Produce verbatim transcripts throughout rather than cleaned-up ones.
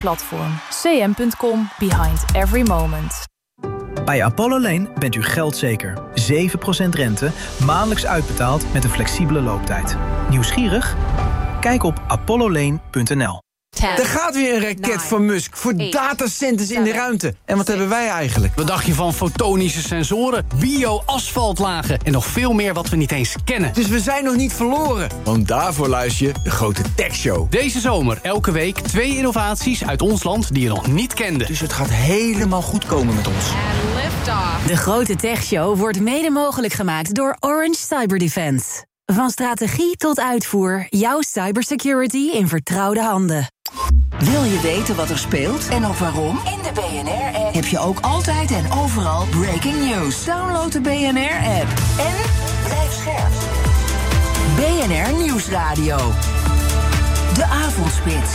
Platform. c m punt com, behind every moment. Bij Apollo Lane bent u geldzeker. zeven procent rente, maandelijks uitbetaald met een flexibele looptijd. Nieuwsgierig? Kijk op apollo lane punt n l. Er gaat weer een raket van Musk voor datacenters in de ruimte. En wat hebben wij eigenlijk? Wat dacht je van fotonische sensoren, bio-asfaltlagen en nog veel meer wat we niet eens kennen? Dus we zijn nog niet verloren. Want daarvoor luister je de Grote Tech Show. Deze zomer elke week twee innovaties uit ons land die je nog niet kende. Dus het gaat helemaal goed komen met ons. De Grote Tech Show wordt mede mogelijk gemaakt door Orange Cyber Defense. Van strategie tot uitvoer, jouw cybersecurity in vertrouwde handen. Wil je weten wat er speelt en ook waarom? In de B N R-app heb je ook altijd en overal breaking news. Download de B N R-app en blijf scherp. B N R Nieuwsradio. De Avondspits.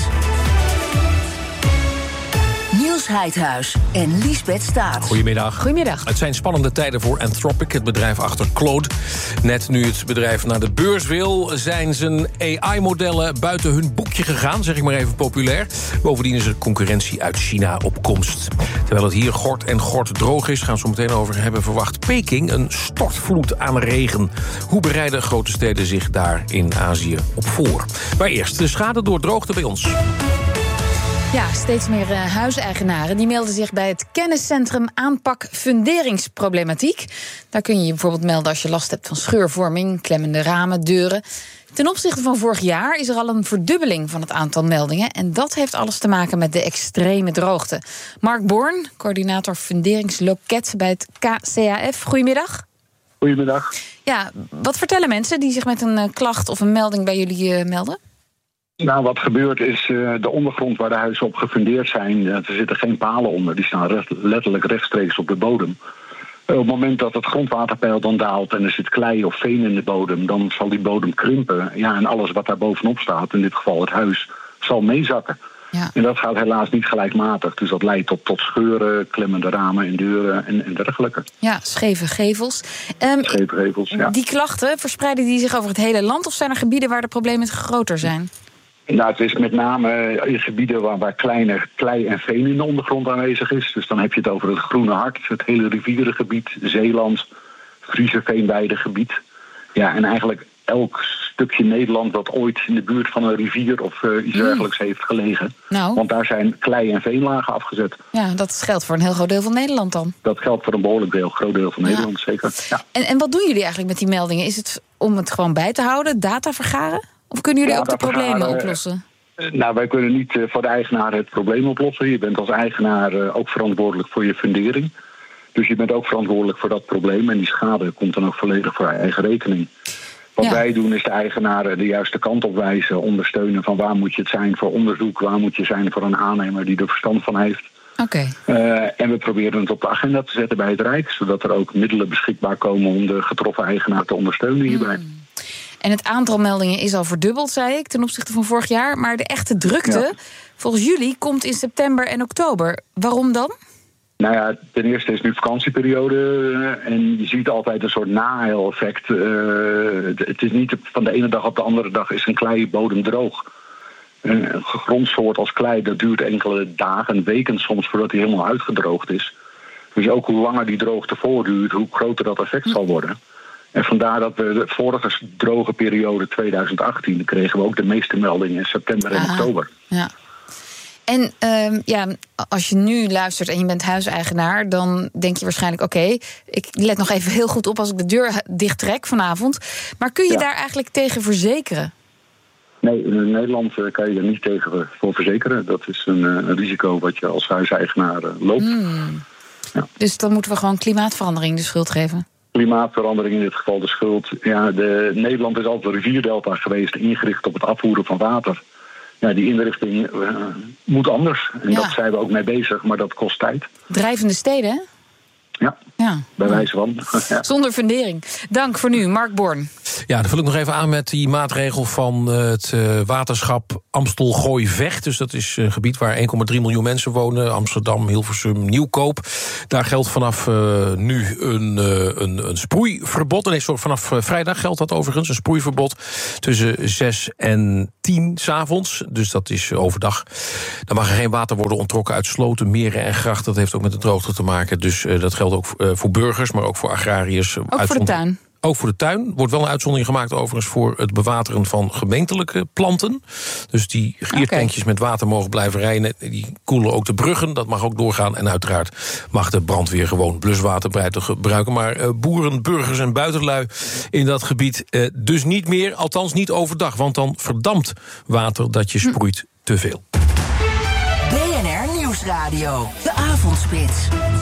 Niels Heidhuis en Liesbeth Staats. Goedemiddag. Goedemiddag. Het zijn spannende tijden voor Anthropic, het bedrijf achter Claude. Net nu het bedrijf naar de beurs wil, zijn zijn A I-modellen buiten hun boekje gegaan, zeg ik maar even populair. Bovendien is er concurrentie uit China op komst. Terwijl het hier gort en gort droog is, gaan we zo meteen over hebben, verwacht Peking een stortvloed aan regen. Hoe bereiden grote steden zich daar in Azië op voor? Maar eerst de schade door droogte bij ons. Ja, steeds meer uh, huiseigenaren die melden zich bij het kenniscentrum aanpak funderingsproblematiek. Daar kun je je bijvoorbeeld melden als je last hebt van scheurvorming, klemmende ramen, deuren. Ten opzichte van vorig jaar is er al een verdubbeling van het aantal meldingen. En dat heeft alles te maken met de extreme droogte. Mark Born, coördinator funderingsloket bij het K C A F. Goedemiddag. Goedemiddag. Ja, wat vertellen mensen die zich met een uh, klacht of een melding bij jullie uh, melden? Nou, wat gebeurt is uh, de ondergrond waar de huizen op gefundeerd zijn, uh, er zitten geen palen onder. Die staan recht, letterlijk rechtstreeks op de bodem. Uh, op het moment dat het grondwaterpeil dan daalt en er zit klei of veen in de bodem, dan zal die bodem krimpen. Ja, en alles wat daar bovenop staat, in dit geval het huis, zal meezakken. Ja. En dat gaat helaas niet gelijkmatig. Dus dat leidt tot, tot scheuren, klemmende ramen en deuren en, en dergelijke. Ja, scheve gevels. Um, scheve gevels, ja. Die klachten, verspreiden die zich over het hele land of zijn er gebieden waar de problemen groter zijn? Nou, het is met name in gebieden waar, waar kleine klei en veen in de ondergrond aanwezig is. Dus dan heb je het over het Groene Hart, het hele rivierengebied, Zeeland, Friese Veenweidegebied. Ja, en eigenlijk elk stukje Nederland dat ooit in de buurt van een rivier of uh, iets dergelijks heeft gelegen. Nou. Want daar zijn klei- en veenlagen afgezet. Ja, dat geldt voor een heel groot deel van Nederland dan. Dat geldt voor een behoorlijk deel, groot deel van ja. Nederland, zeker. Ja. En, en wat doen jullie eigenlijk met die meldingen? Is het om het gewoon bij te houden, data vergaren? Of kunnen jullie ja, ook de problemen vergaren, oplossen? Nou, wij kunnen niet uh, voor de eigenaar het probleem oplossen. Je bent als eigenaar uh, ook verantwoordelijk voor je fundering. Dus je bent ook verantwoordelijk voor dat probleem. En die schade komt dan ook volledig voor eigen rekening. Wat ja. wij doen is de eigenaren de juiste kant op wijzen. Ondersteunen van waar moet je het zijn voor onderzoek. Waar moet je zijn voor een aannemer die er verstand van heeft. Okay. Uh, en we proberen het op de agenda te zetten bij het Rijk. Zodat er ook middelen beschikbaar komen om de getroffen eigenaar te ondersteunen hierbij. Mm. En het aantal meldingen is al verdubbeld, zei ik, ten opzichte van vorig jaar. Maar de echte drukte, ja. volgens jullie, komt in september en oktober. Waarom dan? Nou ja, ten eerste is nu vakantieperiode en je ziet altijd een soort naheil-effect. Uh, het is niet van de ene dag op de andere dag is een kleienbodem droog. Een grondsoort als klei, dat duurt enkele dagen, weken soms voordat hij helemaal uitgedroogd is. Dus ook hoe langer die droogte voortduurt, hoe groter dat effect zal worden. En vandaar dat we de vorige droge periode tweeduizend achttien... kregen we ook de meeste meldingen in september en Aha, oktober. Ja. En uh, ja, als je nu luistert en je bent huiseigenaar, dan denk je waarschijnlijk, oké, okay, ik let nog even heel goed op als ik de deur dicht trek vanavond. Maar kun je ja. daar eigenlijk tegen verzekeren? Nee, in Nederland kan je er niet tegen voor verzekeren. Dat is een, een risico wat je als huiseigenaar loopt. Hmm. Ja. Dus dan moeten we gewoon klimaatverandering de schuld geven? Klimaatverandering in dit geval de schuld. Ja, de, Nederland is altijd een rivierdelta geweest, ingericht op het afvoeren van water. Ja, die inrichting uh, moet anders. En ja. daar zijn we ook mee bezig, maar dat kost tijd. Drijvende steden, hè? Ja, ja. bij wijze van. Ja. Zonder fundering. Dank voor nu, Mark Born. Ja, dan vul ik nog even aan met die maatregel van het uh, waterschap Amstel-Gooi-Vecht. Dus dat is een gebied waar één komma drie miljoen mensen wonen. Amsterdam, Hilversum, Nieuwkoop. Daar geldt vanaf uh, nu een, uh, een, een sproeiverbod. Nee, sorry, vanaf uh, vrijdag geldt dat overigens. Een sproeiverbod tussen zes en tien 's avonds. Dus dat is uh, overdag. Dan mag er geen water worden onttrokken uit sloten, meren en grachten. Dat heeft ook met de droogte te maken. Dus uh, dat geldt ook uh, voor burgers, maar ook voor agrariërs. Ook voor de tuin? Ook voor de tuin. Wordt wel een uitzondering gemaakt overigens voor het bewateren van gemeentelijke planten. Dus die giertankjes okay. met water mogen blijven rijden. Die koelen ook de bruggen, dat mag ook doorgaan. En uiteraard mag de brandweer gewoon bluswater gebruiken. Maar uh, boeren, burgers en buitenlui in dat gebied uh, dus niet meer. Althans niet overdag, want dan verdampt water dat je sproeit te veel. B N R Nieuwsradio, de avondspits.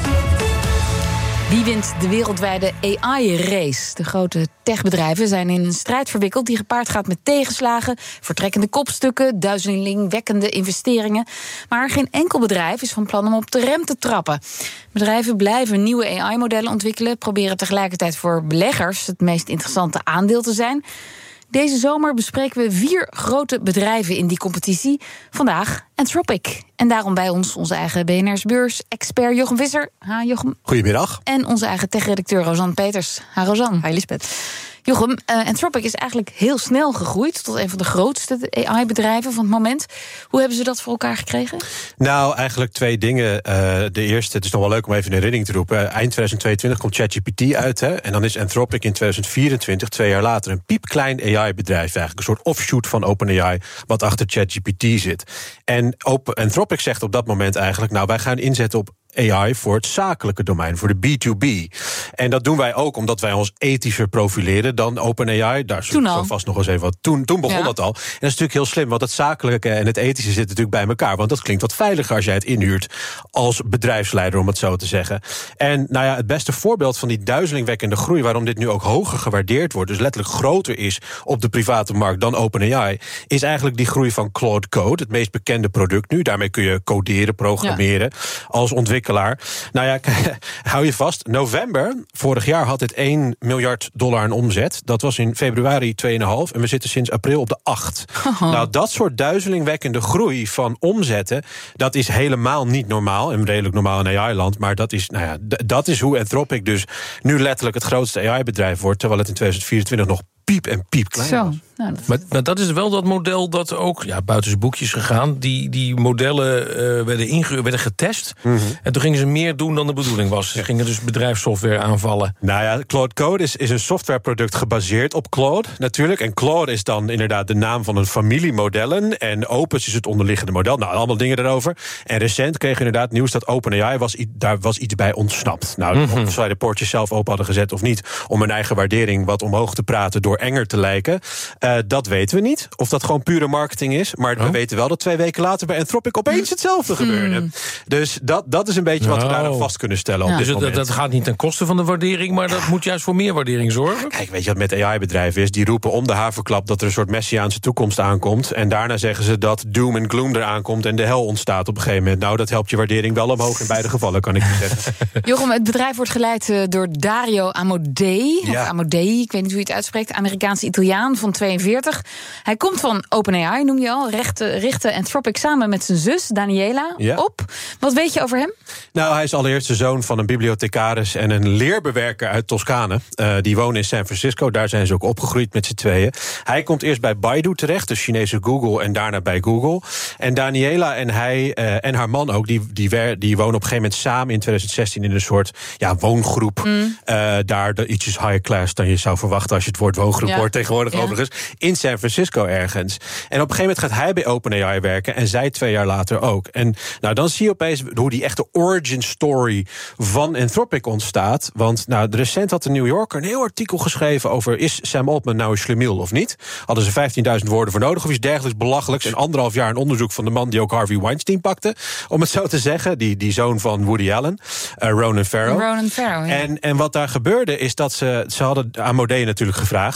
Wie wint de wereldwijde A I-race? De grote techbedrijven zijn in een strijd verwikkeld die gepaard gaat met tegenslagen, vertrekkende kopstukken, duizelingwekkende investeringen. Maar geen enkel bedrijf is van plan om op de rem te trappen. Bedrijven blijven nieuwe A I-modellen ontwikkelen, proberen tegelijkertijd voor beleggers het meest interessante aandeel te zijn. Deze zomer bespreken we vier grote bedrijven in die competitie. Vandaag Anthropic. En daarom bij ons onze eigen B N R's-beurs-expert Jochem Visser. Ha, Jochem. Goedemiddag. En onze eigen tech-redacteur Rosanne Peters. Ha, Rosanne. Hi, Lisbeth. Jochem, uh, Anthropic is eigenlijk heel snel gegroeid tot een van de grootste A I-bedrijven van het moment. Hoe hebben ze dat voor elkaar gekregen? Nou, eigenlijk twee dingen. Uh, de eerste, het is nog wel leuk om even in herinnering te roepen. Eind tweeduizend tweeëntwintig komt ChatGPT uit. Hè, en dan is Anthropic in tweeduizend vierentwintig, twee jaar later, een piepklein A I-bedrijf. Eigenlijk een soort offshoot van OpenAI, wat achter ChatGPT zit. En Anthropic zegt op dat moment eigenlijk, nou, wij gaan inzetten op A I voor het zakelijke domein, voor de B to B. En dat doen wij ook omdat wij ons ethischer profileren dan OpenAI. Daar zullen we vast nog eens even wat. Toen, toen begon ja. dat al. En dat is natuurlijk heel slim, want het zakelijke en het ethische zitten natuurlijk bij elkaar. Want dat klinkt wat veiliger als jij het inhuurt als bedrijfsleider, om het zo te zeggen. En nou ja, het beste voorbeeld van die duizelingwekkende groei, waarom dit nu ook hoger gewaardeerd wordt, dus letterlijk groter is op de private markt dan OpenAI, is eigenlijk die groei van Claude Code, het meest bekende product nu. Daarmee kun je coderen, programmeren ja. als ontwikkelaar. Nou ja, hou je vast. November vorig jaar had dit één miljard dollar aan omzet. Dat was in februari twee komma vijf en we zitten sinds april op de acht. Oh. Nou, dat soort duizelingwekkende groei van omzetten, dat is helemaal niet normaal. En redelijk normaal in A I-land. Maar dat is, nou ja, d- dat is hoe Anthropic dus nu letterlijk het grootste A I-bedrijf wordt, terwijl het in tweeduizend vierentwintig nog piep en piep klein Zo. was. Nou, dat... Maar, maar dat is wel dat model dat ook ja, buiten zijn boekjes gegaan. Die, die modellen uh, werden, inge- werden getest. Mm-hmm. En toen gingen ze meer doen dan de bedoeling was. Ze gingen dus bedrijfssoftware aanvallen. Nou ja, Claude Code is, is een softwareproduct gebaseerd op Claude natuurlijk. En Claude is dan inderdaad de naam van een familie modellen. En Opus is het onderliggende model. Nou, allemaal dingen erover. En recent kregen we inderdaad nieuws dat OpenAI was, daar was iets bij ontsnapt. Nou, mm-hmm. of zij de poortjes zelf open hadden gezet of niet, om hun eigen waardering wat omhoog te praten door enger te lijken. Uh, dat weten we niet. Of dat gewoon pure marketing is. Maar oh. we weten wel dat twee weken later bij Anthropic opeens hetzelfde mm. gebeurde. Dus dat, dat is een beetje wat oh. we daar nog vast kunnen stellen. Ja. Op dus dit dat, dat gaat niet ten koste van de waardering, maar dat moet juist voor meer waardering zorgen? Kijk, weet je wat met A I-bedrijven is? Die roepen om de haverklap dat er een soort messiaanse toekomst aankomt. En daarna zeggen ze dat doom en gloom eraan komt en de hel ontstaat op een gegeven moment. Nou, dat helpt je waardering wel omhoog in beide gevallen, kan ik je zeggen. Jochem, het bedrijf wordt geleid uh, door Dario Amodei. Ja. Of Amodei, ik weet niet hoe je het uitspreekt. Amerikaanse Italiaan van tweeënveertig. Hij komt van OpenAI, noem je al. Rechte, richtte Anthropic samen met zijn zus, Daniela, ja. op. Wat weet je over hem? Nou, hij is allereerst de zoon van een bibliothecaris en een leerbewerker uit Toscane. Uh, die wonen in San Francisco, daar zijn ze ook opgegroeid met z'n tweeën. Hij komt eerst bij Baidu terecht, de Chinese Google, en daarna bij Google. En Daniela en hij uh, en haar man ook, die, die, wer, die wonen op een gegeven moment samen in tweeduizend zestien in een soort ja, woongroep. Mm. Uh, daar de, ietsjes higher class dan je zou verwachten als je het woord woongroep ja. hoort tegenwoordig ja. overigens. In San Francisco ergens. En op een gegeven moment gaat hij bij OpenAI werken en zij twee jaar later ook. En nou, dan zie je opeens hoe die echte origin story van Anthropic ontstaat. Want nou, recent had de New Yorker een heel artikel geschreven over, is Sam Altman nou een schlemiel of niet? Hadden ze vijftienduizend woorden voor nodig of iets dergelijks belachelijks. En anderhalf jaar een onderzoek van de man die ook Harvey Weinstein pakte, om het zo te zeggen. Die, die zoon van Woody Allen, uh, Ronan Farrow. Ronan Farrow, ja. En, en wat daar gebeurde is dat ze, ze hadden Amodei natuurlijk gevraagd.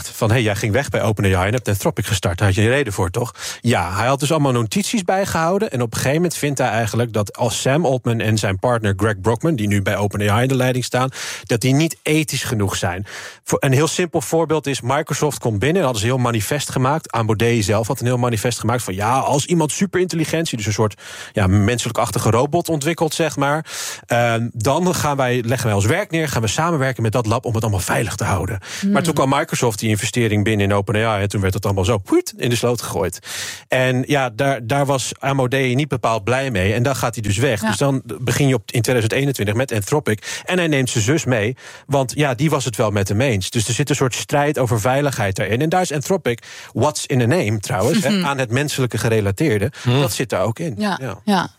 gevraagd van, hé, hey, jij ging weg bij OpenAI en hebt Anthropic gestart. Daar had je een reden voor, toch? Ja, hij had dus allemaal notities bijgehouden. En op een gegeven moment vindt hij eigenlijk dat als Sam Altman en zijn partner Greg Brockman, die nu bij OpenAI in de leiding staan, dat die niet ethisch genoeg zijn. Voor een heel simpel voorbeeld is, Microsoft komt binnen en hadden ze een heel manifest gemaakt. Amodei zelf had een heel manifest gemaakt van, ja, als iemand superintelligentie, dus een soort ja, menselijkachtige robot ontwikkelt, zeg maar, uh, dan gaan wij, leggen wij ons werk neer, gaan we samenwerken met dat lab om het allemaal veilig te houden. Hmm. Maar toen kwam Microsoft die investering binnen in OpenAI en toen werd het allemaal zo poeit, in de sloot gegooid. En ja, daar, daar was Amodei niet bepaald blij mee en dan gaat hij dus weg. Ja. Dus dan begin je op, in twintig eenentwintig met Anthropic en hij neemt zijn zus mee, want ja, die was het wel met hem eens. Dus er zit een soort strijd over veiligheid daarin. En daar is Anthropic, what's in a name trouwens, he, aan het menselijke gerelateerde, hmm. dat zit daar ook in. Ja, ja. ja.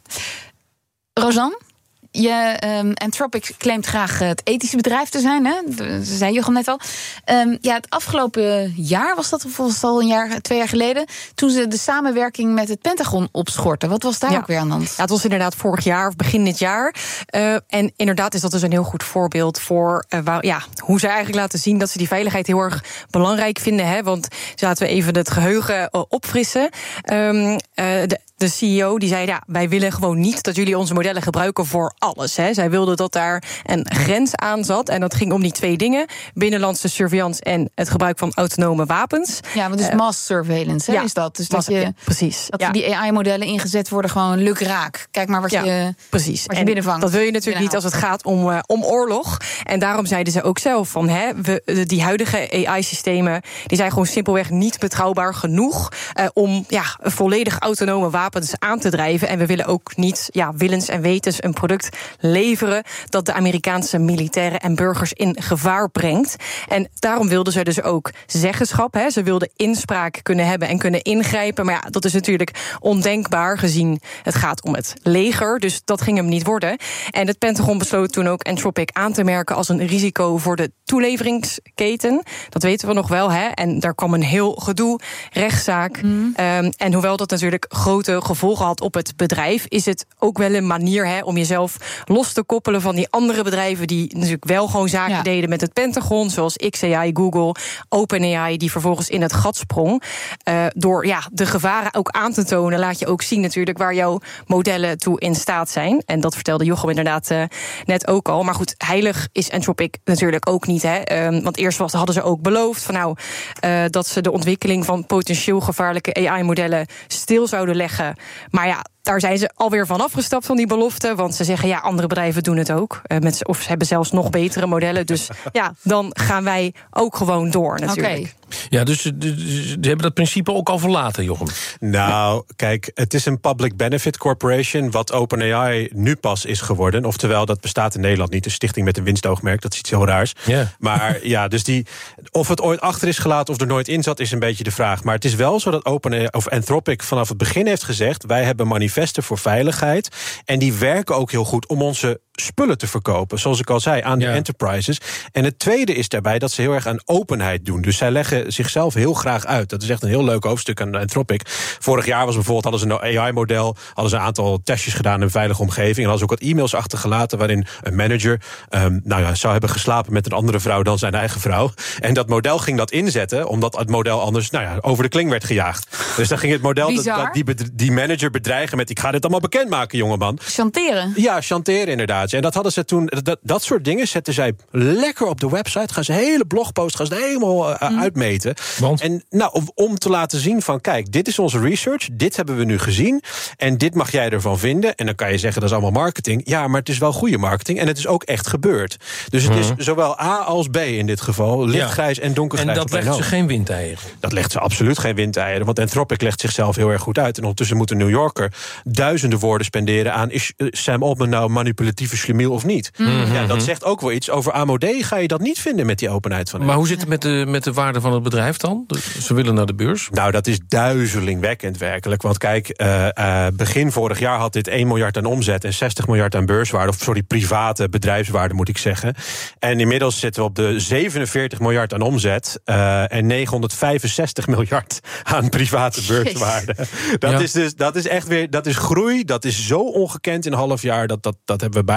Rosanne? Je, um, Anthropic claimt graag het ethische bedrijf te zijn, hè? Dat zei Jochem net al. Um, ja, het afgelopen jaar, was dat volgens al een jaar, twee jaar geleden, toen ze de samenwerking met het Pentagon opschorten. Wat was daar ja. ook weer aan de hand? Ja, het was inderdaad vorig jaar, of begin dit jaar. Uh, en inderdaad is dat dus een heel goed voorbeeld voor uh, waar, ja, hoe ze eigenlijk laten zien dat ze die veiligheid heel erg belangrijk vinden. Hè? Want laten we even het geheugen uh, opfrissen. Um, uh, de, de C E O die zei, ja, wij willen gewoon niet dat jullie onze modellen gebruiken voor alles. Hè. Zij wilden dat daar een grens aan zat. En dat ging om die twee dingen. Binnenlandse surveillance en het gebruik van autonome wapens. Ja, maar dus uh, mass surveillance, hè, ja, is dat. Dus mass, dat, je, ja, precies. dat ja. die A I-modellen ingezet worden gewoon lukraak. Kijk maar wat ja, je, precies. wat je binnenvangt. Dat wil je natuurlijk niet als het gaat om, uh, om oorlog. En daarom zeiden ze ook zelf van, hè, we, die huidige A I-systemen die zijn gewoon simpelweg niet betrouwbaar genoeg uh, om ja, volledig autonome wapens aan te drijven. En we willen ook niet ja, willens en wetens een product leveren dat de Amerikaanse militairen en burgers in gevaar brengt. En daarom wilden ze dus ook zeggenschap. Hè. Ze wilden inspraak kunnen hebben en kunnen ingrijpen. Maar ja, dat is natuurlijk ondenkbaar gezien het gaat om het leger. Dus dat ging hem niet worden. En het Pentagon besloot toen ook Anthropic aan te merken als een risico voor de toeleveringsketen. Dat weten we nog wel. Hè. En daar kwam een heel gedoe, rechtszaak. Mm. Um, en hoewel dat natuurlijk grote gevolgen had op het bedrijf, is het ook wel een manier hè, om jezelf los te koppelen van die andere bedrijven die natuurlijk wel gewoon zaken ja. deden met het Pentagon, zoals X A I, Google, OpenAI, die vervolgens in het gat sprong. Uh, door ja, de gevaren ook aan te tonen, laat je ook zien natuurlijk waar jouw modellen toe in staat zijn. En dat vertelde Jochem inderdaad uh, net ook al. Maar goed, heilig is Anthropic natuurlijk ook niet. Hè? Um, want eerst was, hadden ze ook beloofd van nou uh, dat ze de ontwikkeling van potentieel gevaarlijke A I-modellen stil zouden leggen. Maar ja, daar zijn ze alweer van afgestapt van die belofte. Want ze zeggen, ja, andere bedrijven doen het ook. Uh, met, of ze hebben zelfs nog betere modellen. Dus ja, dan gaan wij ook gewoon door natuurlijk. Okay. Ja, dus ze hebben dat principe ook al verlaten, Jochem. Nou, kijk, het is een public benefit corporation, wat OpenAI nu pas is geworden. Oftewel, dat bestaat in Nederland niet. Een stichting met een winstoogmerk, dat is iets heel raars. Yeah. Maar ja, dus die, of het ooit achter is gelaten of er nooit in zat, is een beetje de vraag. Maar het is wel zo dat OpenAI of Anthropic vanaf het begin heeft gezegd, wij hebben manifesten voor veiligheid. En die werken ook heel goed om onze spullen te verkopen, zoals ik al zei, aan de yeah. enterprises. En het tweede is daarbij dat ze heel erg aan openheid doen. Dus zij leggen zichzelf heel graag uit. Dat is echt een heel leuk hoofdstuk aan Anthropic. Vorig jaar was bijvoorbeeld, hadden ze een A I-model, hadden ze een aantal testjes gedaan in een veilige omgeving, en hadden ze ook wat e-mails achtergelaten waarin een manager um, nou ja, zou hebben geslapen met een andere vrouw dan zijn eigen vrouw. En dat model ging dat inzetten, omdat het model anders nou ja, over de kling werd gejaagd. Dus dan ging het model dat, dat die, die manager bedreigen met, ik ga dit allemaal bekendmaken, jongeman. Chanteren? Ja, chanteren inderdaad. En dat hadden ze toen, dat, dat soort dingen zetten zij lekker op de website. Gaan ze hele blogposts, gaan ze helemaal uh, mm. uitmeten. Want? En nou, om, om te laten zien van, kijk, dit is onze research, dit hebben we nu gezien, en dit mag jij ervan vinden. En dan kan je zeggen, dat is allemaal marketing. Ja, maar het is wel goede marketing, en het is ook echt gebeurd. Dus het mm. is zowel A als B in dit geval, lichtgrijs ja. en donkergrijs. En dat legt ze geen windeieren? Dat legt ze absoluut geen windeieren, want Anthropic legt zichzelf heel erg goed uit. En ondertussen moet een New Yorker duizenden woorden spenderen aan, is Sam Altman nou manipulatieve slimiel of niet? Mm-hmm. Ja, dat zegt ook wel iets. Over Amodei ga je dat niet vinden met die openheid van hem. Maar hoe zit het met de, met de waarde van het bedrijf dan? Ze willen naar de beurs? Nou, dat is duizelingwekkend werkelijk. Want kijk, uh, uh, begin vorig jaar had dit één miljard aan omzet en zestig miljard aan beurswaarde. Of sorry, private bedrijfswaarde moet ik zeggen. En inmiddels zitten we op de zevenenveertig miljard aan omzet uh, en negenhonderdvijfenzestig miljard aan private beurswaarde. Dat, ja. is dus, dat is echt weer, dat is groei. Dat is zo ongekend in een half jaar. Dat, dat, dat hebben we bijna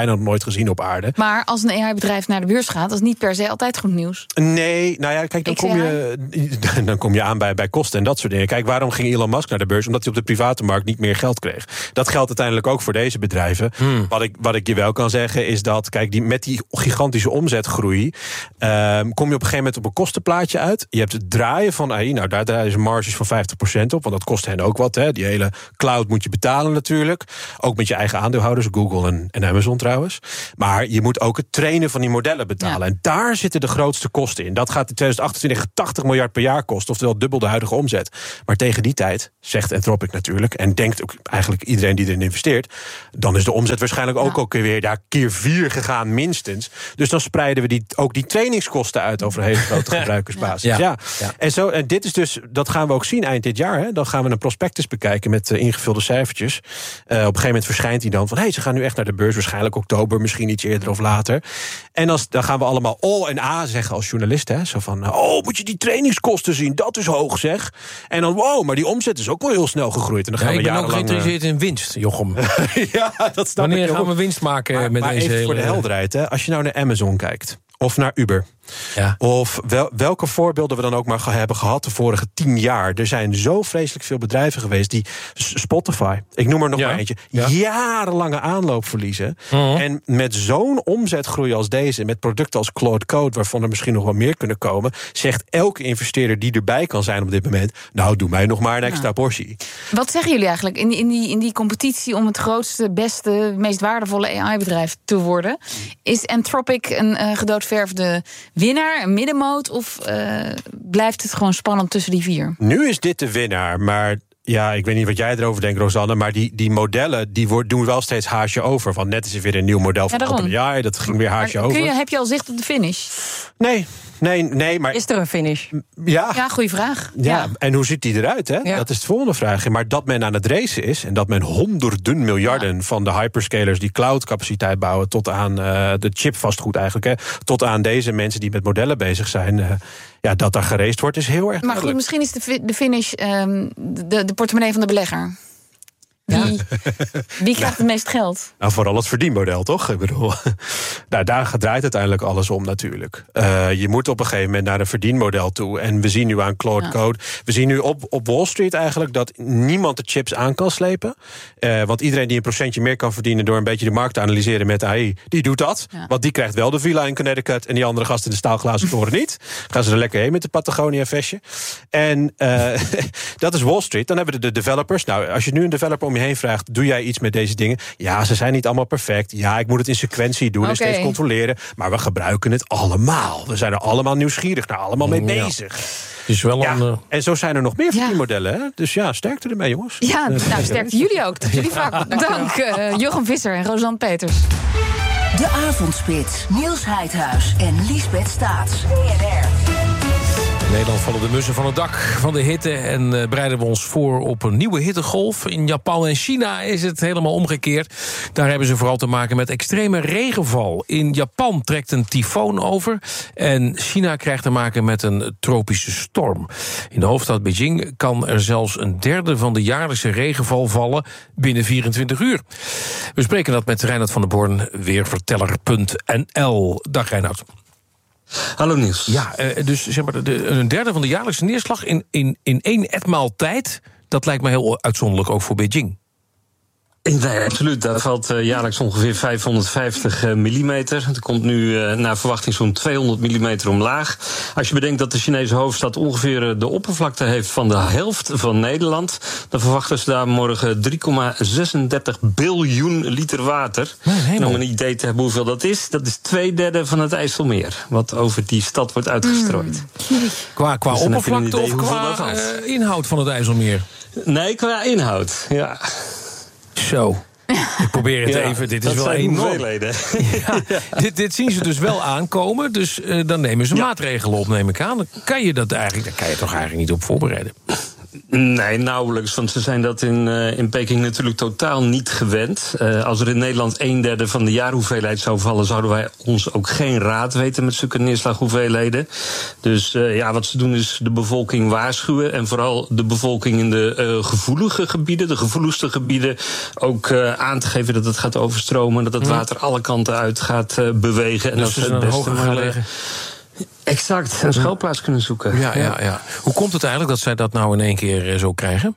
bijna nog nooit gezien op aarde. Maar als een A I-bedrijf naar de beurs gaat, dat is niet per se altijd goed nieuws. Nee, nou ja, kijk, dan kom je, dan kom je aan bij, bij kosten en dat soort dingen. Kijk, waarom ging Elon Musk naar de beurs? Omdat hij op de private markt niet meer geld kreeg. Dat geldt uiteindelijk ook voor deze bedrijven. Hmm. Wat, ik, wat ik je wel kan zeggen is dat, kijk, die, met die gigantische omzetgroei Uh, kom je op een gegeven moment op een kostenplaatje uit. Je hebt het draaien van A I. Nou, daar draaien ze marges van vijftig procent op, want dat kost hen ook wat. Hè. Die hele cloud moet je betalen natuurlijk. Ook met je eigen aandeelhouders, Google en, en Amazon trouwens. Maar je moet ook het trainen van die modellen betalen. Ja. En daar zitten de grootste kosten in. Dat gaat in twintig achtentwintig tachtig miljard per jaar kosten, oftewel dubbel de huidige omzet. Maar tegen die tijd, zegt Anthropic natuurlijk, en denkt ook eigenlijk iedereen die erin investeert, dan is de omzet waarschijnlijk ook ja. ook weer daar keer vier gegaan minstens. Dus dan spreiden we die, ook die trainingskosten uit over een hele grote gebruikersbasis. Ja. Ja. Ja. En, zo, en dit is dus, dat gaan we ook zien eind dit jaar. Hè. Dan gaan we een prospectus bekijken met uh, ingevulde cijfertjes. Uh, op een gegeven moment verschijnt hij dan van, hé, hey, ze gaan nu echt naar de beurs, waarschijnlijk oktober, misschien iets eerder of later. En als, dan gaan we allemaal O en A zeggen als journalisten. Hè. Zo van, oh, moet je die trainingskosten zien, dat is hoog zeg. En dan, wow, maar die omzet is ook wel heel snel gegroeid. En dan gaan ja, we ik ben jarenlang ook geïnteresseerd in winst, Jochem. Ja, dat snap Wanneer ik gaan we winst maken maar, met maar deze even hele... voor de helderheid, hè. Als je nou naar Amazon kijkt, of naar Uber, ja. of wel, welke voorbeelden we dan ook maar ge- hebben gehad de vorige tien jaar. Er zijn zo vreselijk veel bedrijven geweest die Spotify, ik noem er nog ja. maar eentje, ja. jarenlange aanloop verliezen. Uh-huh. En met zo'n omzetgroei als deze, met producten als Claude Code, waarvan er misschien nog wel meer kunnen komen, zegt elke investeerder die erbij kan zijn op dit moment, nou, doe mij nog maar een extra ja. portie. Wat zeggen jullie eigenlijk in die, in, die, in die competitie om het grootste, beste, meest waardevolle A I-bedrijf te worden? Is Anthropic een uh, gedoodverfde winnaar, een middenmoot, of uh, blijft het gewoon spannend tussen die vier? Nu is dit de winnaar, maar ja, ik weet niet wat jij erover denkt, Rosanne, maar die, die modellen die wordt, doen wel steeds haasje over. Want net is er weer een nieuw model van ja, OpenAI, dat ging weer haasje maar over. Kun je, heb je al zicht op de finish? Nee, nee, nee, maar... Is er een finish? Ja, ja goede vraag. Ja, ja, en hoe ziet die erast, hè? Ja. Dat is de volgende vraag. Maar dat men aan het racen is en dat men honderden miljarden ja. van de hyperscalers die cloudcapaciteit bouwen tot aan uh, de chipvastgoed eigenlijk, hè, tot aan deze mensen die met modellen bezig zijn, uh, ja, dat daar geraced wordt, is heel erg. Maar goed, misschien is de, de finish um, de, de portemonnee van de belegger. Wie, wie krijgt het meest geld? Nou, vooral het verdienmodel, toch? Ik bedoel, nou, daar draait uiteindelijk alles om natuurlijk. Uh, je moet op een gegeven moment naar een verdienmodel toe. En we zien nu aan Claude ja. Code, we zien nu op, op Wall Street eigenlijk dat niemand de chips aan kan slepen. Uh, want iedereen die een procentje meer kan verdienen door een beetje de markt te analyseren met A I, die doet dat. Ja. Want die krijgt wel de villa in Connecticut en die andere gasten in de staalglazen toren niet. Gaan ze er lekker heen met de Patagonia-vestje. En uh, dat is Wall Street. Dan hebben we de developers. Nou, als je nu een developer om je heen vraagt, doe jij iets met deze dingen? Ja, ze zijn niet allemaal perfect. Ja, ik moet het in sequentie doen okay. en steeds controleren. Maar we gebruiken het allemaal. We zijn er allemaal nieuwsgierig naar, allemaal mee ja. bezig. Dus wel ja, een, uh... En zo zijn er nog meer verdienmodellen. Hè? Dus ja, sterkte ermee, jongens. Ja, nou, sterkte jullie ook. Dat jullie vaak. Dank, uh, Jochem Visser en Rosanne Peters. De Avondspits, Niels Heidhuis en Liesbeth Staats. B N R. In Nederland vallen de mussen van het dak van de hitte en uh, bereiden we ons voor op een nieuwe hittegolf. In Japan en China is het helemaal omgekeerd. Daar hebben ze vooral te maken met extreme regenval. In Japan trekt een tyfoon over en China krijgt te maken met een tropische storm. In de hoofdstad Beijing kan er zelfs een derde van de jaarlijkse regenval vallen binnen vierentwintig uur. We spreken dat met Reinhard van der Born, weerverteller punt n l. Dag Reinhard. Hallo Niels. Ja, dus zeg maar, de, een derde van de jaarlijkse neerslag in, in, in één etmaal tijd, dat lijkt me heel uitzonderlijk ook voor Beijing. Nee, absoluut. Daar valt uh, jaarlijks ongeveer vijfhonderdvijftig uh, millimeter. Er komt nu uh, naar verwachting zo'n tweehonderd millimeter omlaag. Als je bedenkt dat de Chinese hoofdstad ongeveer uh, de oppervlakte heeft van de helft van Nederland, dan verwachten ze daar morgen drie komma zesendertig biljoen liter water. Nee, om een idee te hebben hoeveel dat is, dat is twee derde van het IJsselmeer, wat over die stad wordt uitgestrooid. Mm. Qua, qua dus oppervlakte of qua uh, inhoud van het IJsselmeer? Nee, qua inhoud, ja. Zo. Ik probeer het ja, even. Dit is wel enorm. Ja, dit, dit zien ze dus wel aankomen. Dus uh, dan nemen ze ja. maatregelen op, neem ik aan. Dan kan je dat eigenlijk, daar kan je toch eigenlijk niet op voorbereiden. Nee, nauwelijks, want ze zijn dat in, uh, in Peking natuurlijk totaal niet gewend. Uh, als er in Nederland een derde van de jaarhoeveelheid zou vallen, zouden wij ons ook geen raad weten met zulke neerslaghoeveelheden. Dus uh, ja, wat ze doen is de bevolking waarschuwen en vooral de bevolking in de uh, gevoelige gebieden, de gevoeligste gebieden, ook uh, aan te geven dat het gaat overstromen, dat het water alle kanten uit gaat uh, bewegen. En dus dat ze het beste maar exact, een schuilplaats kunnen zoeken. Ja, ja, ja. Hoe komt het eigenlijk dat zij dat nou in één keer zo krijgen?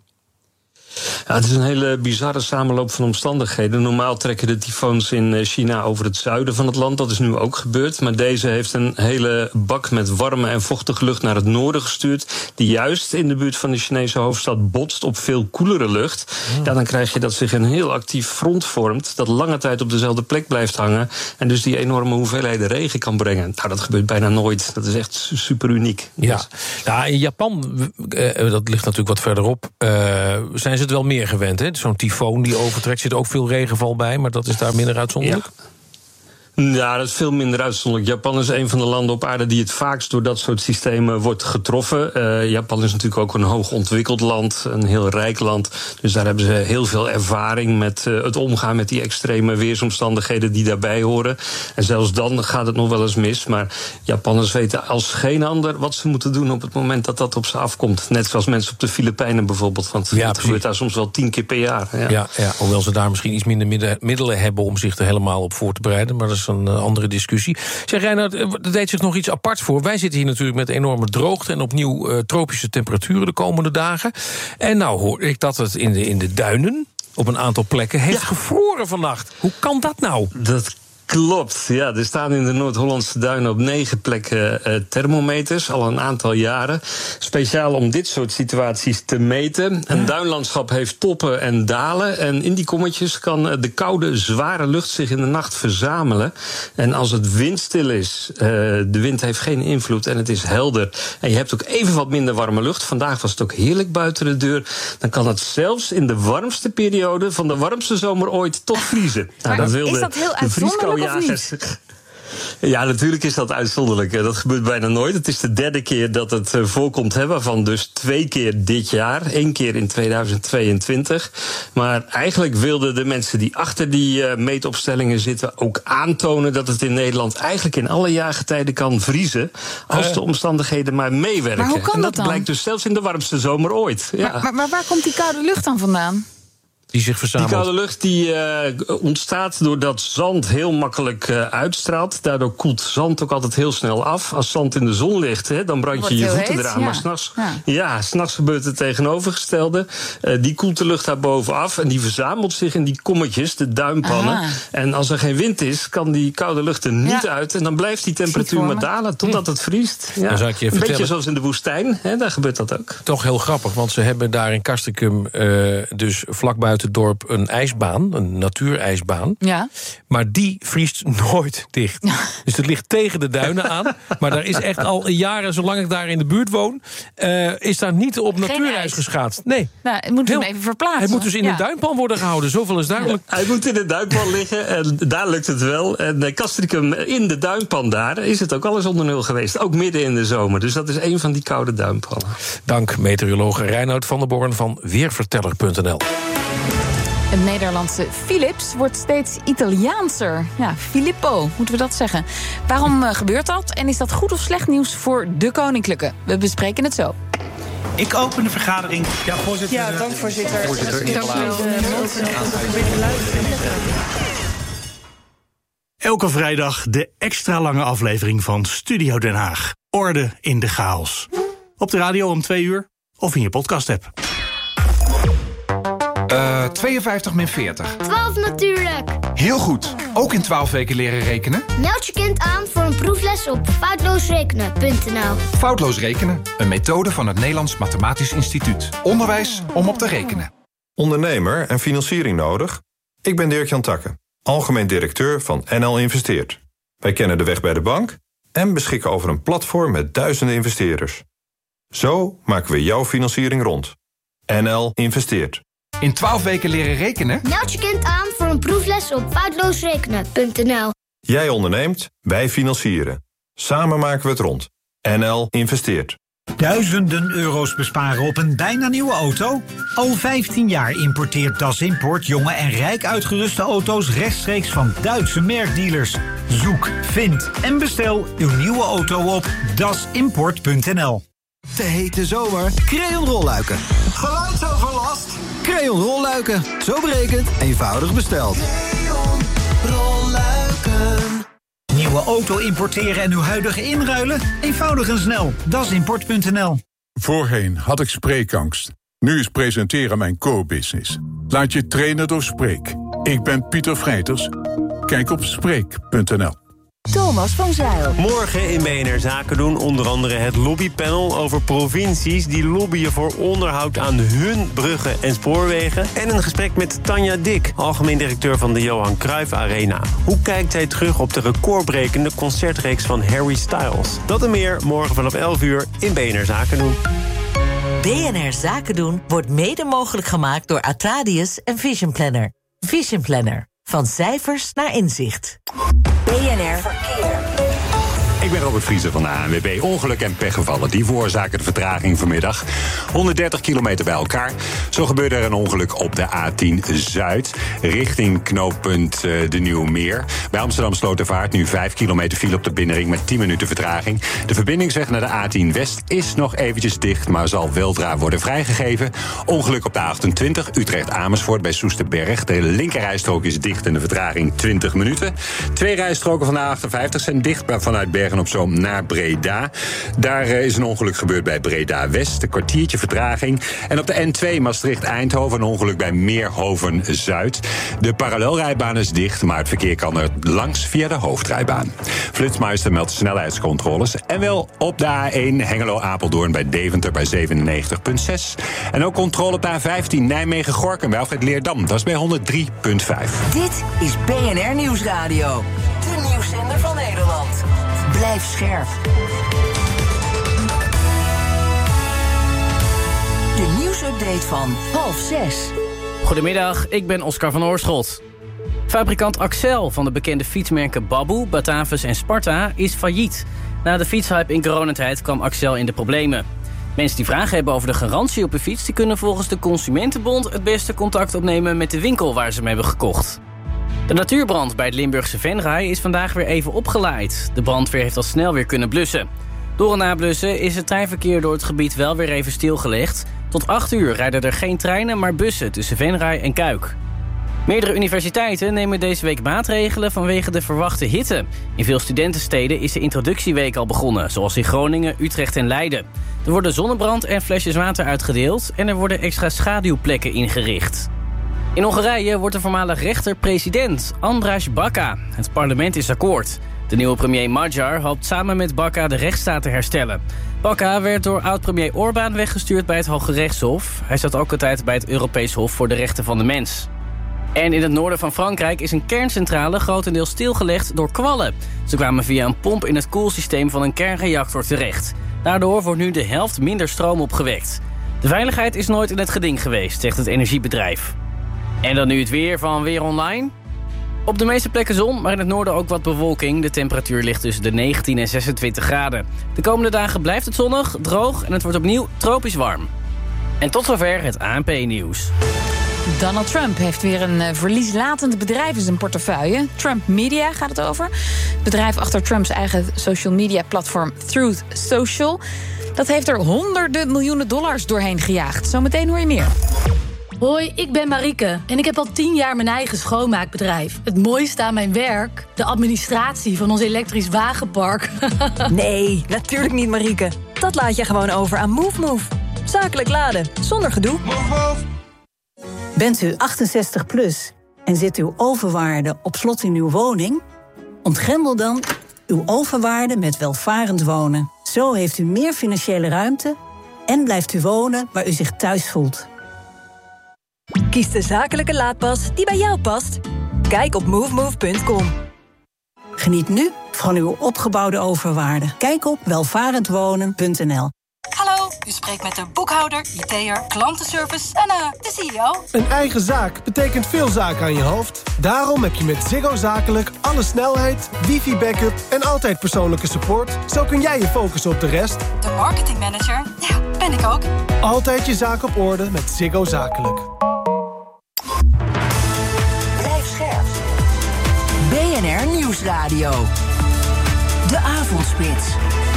Ja, het is een hele bizarre samenloop van omstandigheden. Normaal trekken de tyfoons in China over het zuiden van het land. Dat is nu ook gebeurd. Maar deze heeft een hele bak met warme en vochtige lucht naar het noorden gestuurd, die juist in de buurt van de Chinese hoofdstad botst op veel koelere lucht. Ja, dan krijg je dat zich een heel actief front vormt, dat lange tijd op dezelfde plek blijft hangen en dus die enorme hoeveelheden regen kan brengen. Nou, dat gebeurt bijna nooit. Dat is echt super uniek. Ja, ja, in Japan, uh, dat ligt natuurlijk wat verderop, uh, zijn ze het wel meer gewend, hè? Zo'n tyfoon die overtrekt, zit ook veel regenval bij, maar dat is daar minder uitzonderlijk? Ja. Ja, dat is veel minder uitzonderlijk. Japan is een van de landen op aarde die het vaakst door dat soort systemen wordt getroffen. Uh, Japan is natuurlijk ook een hoog ontwikkeld land, een heel rijk land. Dus daar hebben ze heel veel ervaring met uh, het omgaan met die extreme weersomstandigheden die daarbij horen. En zelfs dan gaat het nog wel eens mis. Maar Japanners weten als geen ander wat ze moeten doen op het moment dat dat op ze afkomt. Net zoals mensen op de Filipijnen bijvoorbeeld. Want ja, het gebeurt daar soms wel tien keer per jaar. Ja. Ja, ja, hoewel ze daar misschien iets minder middelen hebben om zich er helemaal op voor te bereiden. Maar dat is een uh, andere discussie. Zeg Reinoud, er deed zich nog iets aparts voor. Wij zitten hier natuurlijk met enorme droogte en opnieuw uh, tropische temperaturen de komende dagen. En nou hoor ik dat het in de, in de duinen op een aantal plekken heeft ja. gevroren vannacht. Hoe kan dat nou? Dat klopt, ja. Er staan in de Noord-Hollandse duinen op negen plekken uh, thermometers, al een aantal jaren. Speciaal om dit soort situaties te meten. Een duinlandschap heeft toppen en dalen. En in die kommetjes kan uh, de koude, zware lucht zich in de nacht verzamelen. En als het windstil is, uh, de wind heeft geen invloed en het is helder, en je hebt ook even wat minder warme lucht, vandaag was het ook heerlijk buiten de deur, dan kan het zelfs in de warmste periode van de warmste zomer ooit tot vriezen. Nou, dat wilde is dat heel uitzonderlijk? Ja, ja, natuurlijk is dat uitzonderlijk. Dat gebeurt bijna nooit. Het is de derde keer dat het voorkomt, hè, waarvan dus twee keer dit jaar. Eén keer in tweeduizend tweeëntwintig. Maar eigenlijk wilden de mensen die achter die uh, meetopstellingen zitten ook aantonen dat het in Nederland eigenlijk in alle jaargetijden kan vriezen, als uh, de omstandigheden maar meewerken. Maar hoe kan en dat, dat dan? blijkt dus zelfs in de warmste zomer ooit. Ja. Maar, maar, maar waar komt die koude lucht dan vandaan? Die zich verzamelt. Die koude lucht die uh, ontstaat doordat zand heel makkelijk uh, uitstraalt. Daardoor koelt zand ook altijd heel snel af. Als zand in de zon ligt, hè, dan brand je je voeten eraan. Ja. Maar s'nachts ja. ja, s'nachts gebeurt het tegenovergestelde. Uh, die koelt de lucht daar bovenaf en die verzamelt zich in die kommetjes, de duimpannen. Aha. En als er geen wind is, kan die koude lucht er niet ja. uit. En dan blijft die temperatuur maar dalen totdat het vriest. Ja. Dan zou ik je een beetje zoals in de woestijn, hè, daar gebeurt dat ook. Toch heel grappig, want ze hebben daar in Castricum uh, dus vlak buiten het dorp een ijsbaan, een natuurijsbaan. Ja. Maar die vriest nooit dicht. Ja. Dus het ligt tegen de duinen aan. Maar daar is echt al jaren, zolang ik daar in de buurt woon, uh, is daar niet op natuurijs geschaatst. Nee. Nou, het moet hem even verplaatsen. Hij moet dus in ja. een duinpan worden gehouden. Zoveel is duidelijk. Ja, hij moet in de duinpan liggen en daar lukt het wel. En Castricum in de duinpan daar is het ook alles onder nul geweest. Ook midden in de zomer. Dus dat is een van die koude duinpannen. Dank meteoroloog Reinoud van der Born van Weerverteller punt n l. Het Nederlandse Philips wordt steeds Italiaanser. Ja, Filippo, moeten we dat zeggen. Waarom uh, gebeurt dat? En is dat goed of slecht nieuws voor de Koninklijke? We bespreken het zo. Ik open de vergadering. Ja, voorzitter. Ja, dank voorzitter. Voorzitter, dank u wel. Elke vrijdag de extra lange aflevering van Studio Den Haag. Orde in de chaos. Op de radio om twee uur of in je podcast-app. Uh, tweeënvijftig min veertig. twaalf natuurlijk. Heel goed. Ook in twaalf weken leren rekenen? Meld je kind aan voor een proefles op foutloosrekenen punt n l. Foutloos rekenen, een methode van het Nederlands Mathematisch Instituut. Onderwijs om op te rekenen. Ondernemer en financiering nodig? Ik ben Dirk-Jan Takke, algemeen directeur van N L Investeert. Wij kennen de weg bij de bank en beschikken over een platform met duizenden investeerders. Zo maken we jouw financiering rond. N L Investeert. In twaalf weken leren rekenen? Meld je kind aan voor een proefles op foutloosrekenen punt n l. Jij onderneemt, wij financieren. Samen maken we het rond. N L Investeert. Duizenden euro's besparen op een bijna nieuwe auto? Al vijftien jaar importeert Das Import jonge en rijk uitgeruste auto's rechtstreeks van Duitse merkdealers. Zoek, vind en bestel uw nieuwe auto op das import punt n l. De hete zomer, Creon rolluiken. Geluidsoverlast? Creon rolluiken. Zo berekend, eenvoudig besteld. Creon rolluiken. Nieuwe auto importeren en uw huidige inruilen? Eenvoudig en snel. das import punt n l. Voorheen had ik spreekangst. Nu is presenteren mijn core-business. Laat je trainen door Spreek. Ik ben Pieter Vrijters. Kijk op spreek punt n l. Thomas van Zijl. Morgen in B N R Zaken doen onder andere het lobbypanel over provincies die lobbyen voor onderhoud aan hun bruggen en spoorwegen. En een gesprek met Tanja Dik, algemeen directeur van de Johan Cruijff Arena. Hoe kijkt zij terug op de recordbrekende concertreeks van Harry Styles? Dat en meer morgen vanaf elf uur in B N R Zaken doen. B N R Zaken doen wordt mede mogelijk gemaakt door Atradius en Vision Planner. Vision Planner. Van cijfers naar inzicht. B N R Verkeer. Ik ben Robert Vriezer van de A N W B. Ongeluk en pechgevallen, die veroorzaken de vertraging vanmiddag. honderddertig kilometer bij elkaar. Zo gebeurde er een ongeluk op de A tien Zuid, richting knooppunt uh, de Nieuwe Meer. Bij Amsterdam Slotervaart nu vijf kilometer file op de binnenring met tien minuten vertraging. De verbindingsweg naar de A tien West is nog eventjes dicht, maar zal weldra worden vrijgegeven. Ongeluk op de A achtentwintig, Utrecht-Amersfoort bij Soesterberg. De linkerrijstrook is dicht en de vertraging twintig minuten. Twee rijstroken van de A achtenvijftig zijn dicht vanuit Bergen op Zoom naar Breda. Daar uh, is een ongeluk gebeurd bij Breda-West. Een kwartiertje vertraging. En op de N twee Maastricht-Eindhoven een ongeluk bij Meerhoven-Zuid. De parallelrijbaan is dicht, maar het verkeer kan er langs via de hoofdrijbaan. Flitsmeister meldt snelheidscontroles. En wel op de A één Hengelo-Apeldoorn bij Deventer bij zevenennegentig komma zes. En ook controle op de A vijftien Nijmegen-Gorkum bij Alfred Leerdam. Dat is bij honderd drie komma vijf. Dit is B N R Nieuwsradio. De nieuwszender van Nederland. Blijf scherp. De nieuwsupdate van half zes. Goedemiddag, ik ben Oscar van Oorschot. Fabrikant Axel van de bekende fietsmerken Baboe, Batavus en Sparta is failliet. Na de fietshype in coronatijd kwam Axel in de problemen. Mensen die vragen hebben over de garantie op een fiets, die kunnen volgens de Consumentenbond het beste contact opnemen met de winkel waar ze hem hebben gekocht. De natuurbrand bij het Limburgse Venray is vandaag weer even opgeleid. De brandweer heeft al snel weer kunnen blussen. Door het nablussen is het treinverkeer door het gebied wel weer even stilgelegd. Tot acht uur rijden er geen treinen, maar bussen tussen Venray en Kuik. Meerdere universiteiten nemen deze week maatregelen vanwege de verwachte hitte. In veel studentensteden is de introductieweek al begonnen, zoals in Groningen, Utrecht en Leiden. Er worden zonnebrand en flesjes water uitgedeeld en er worden extra schaduwplekken ingericht. In Hongarije wordt de voormalig rechter-president András Baka. Het parlement is akkoord. De nieuwe premier Magyar hoopt samen met Baka de rechtsstaat te herstellen. Baka werd door oud-premier Orbán weggestuurd bij het Hoge Rechtshof. Hij zat ook altijd bij het Europees Hof voor de Rechten van de Mens. En in het noorden van Frankrijk is een kerncentrale grotendeels stilgelegd door kwallen. Ze kwamen via een pomp in het koelsysteem van een kernreactor terecht. Daardoor wordt nu de helft minder stroom opgewekt. De veiligheid is nooit in het geding geweest, zegt het energiebedrijf. En dan nu het weer van Weer Online. Op de meeste plekken zon, maar in het noorden ook wat bewolking. De temperatuur ligt tussen de negentien en zesentwintig graden. De komende dagen blijft het zonnig, droog en het wordt opnieuw tropisch warm. En tot zover het A N P-nieuws. Donald Trump heeft weer een uh, verlieslatend bedrijf in zijn portefeuille. Trump Media gaat het over. Het bedrijf achter Trumps eigen social media platform Truth Social. Dat heeft er honderden miljoenen dollars doorheen gejaagd. Zometeen hoor je meer. Hoi, ik ben Marieke en ik heb al tien jaar mijn eigen schoonmaakbedrijf. Het mooiste aan mijn werk, de administratie van ons elektrisch wagenpark. Nee, natuurlijk niet Marieke. Dat laat je gewoon over aan MoveMove. Zakelijk laden, zonder gedoe. Bent u achtenzestig plus en zit uw overwaarde op slot in uw woning? Ontgrendel dan uw overwaarde met welvarend wonen. Zo heeft u meer financiële ruimte en blijft u wonen waar u zich thuis voelt. Kies de zakelijke laadpas die bij jou past. Kijk op movemove punt com. Geniet nu van uw opgebouwde overwaarde. Kijk op welvarendwonen punt n l. Hallo, U spreekt met de boekhouder, I T'er, klantenservice en uh, de C E O. Een eigen zaak betekent veel zaken aan je hoofd. Daarom heb je met Ziggo Zakelijk alle snelheid, wifi-backup en altijd persoonlijke support. Zo kun jij je focussen op de rest. De marketingmanager, ja, ben ik ook. Altijd je zaak op orde met Ziggo Zakelijk. Blijf scherp. B N R Nieuwsradio. De Avondspits.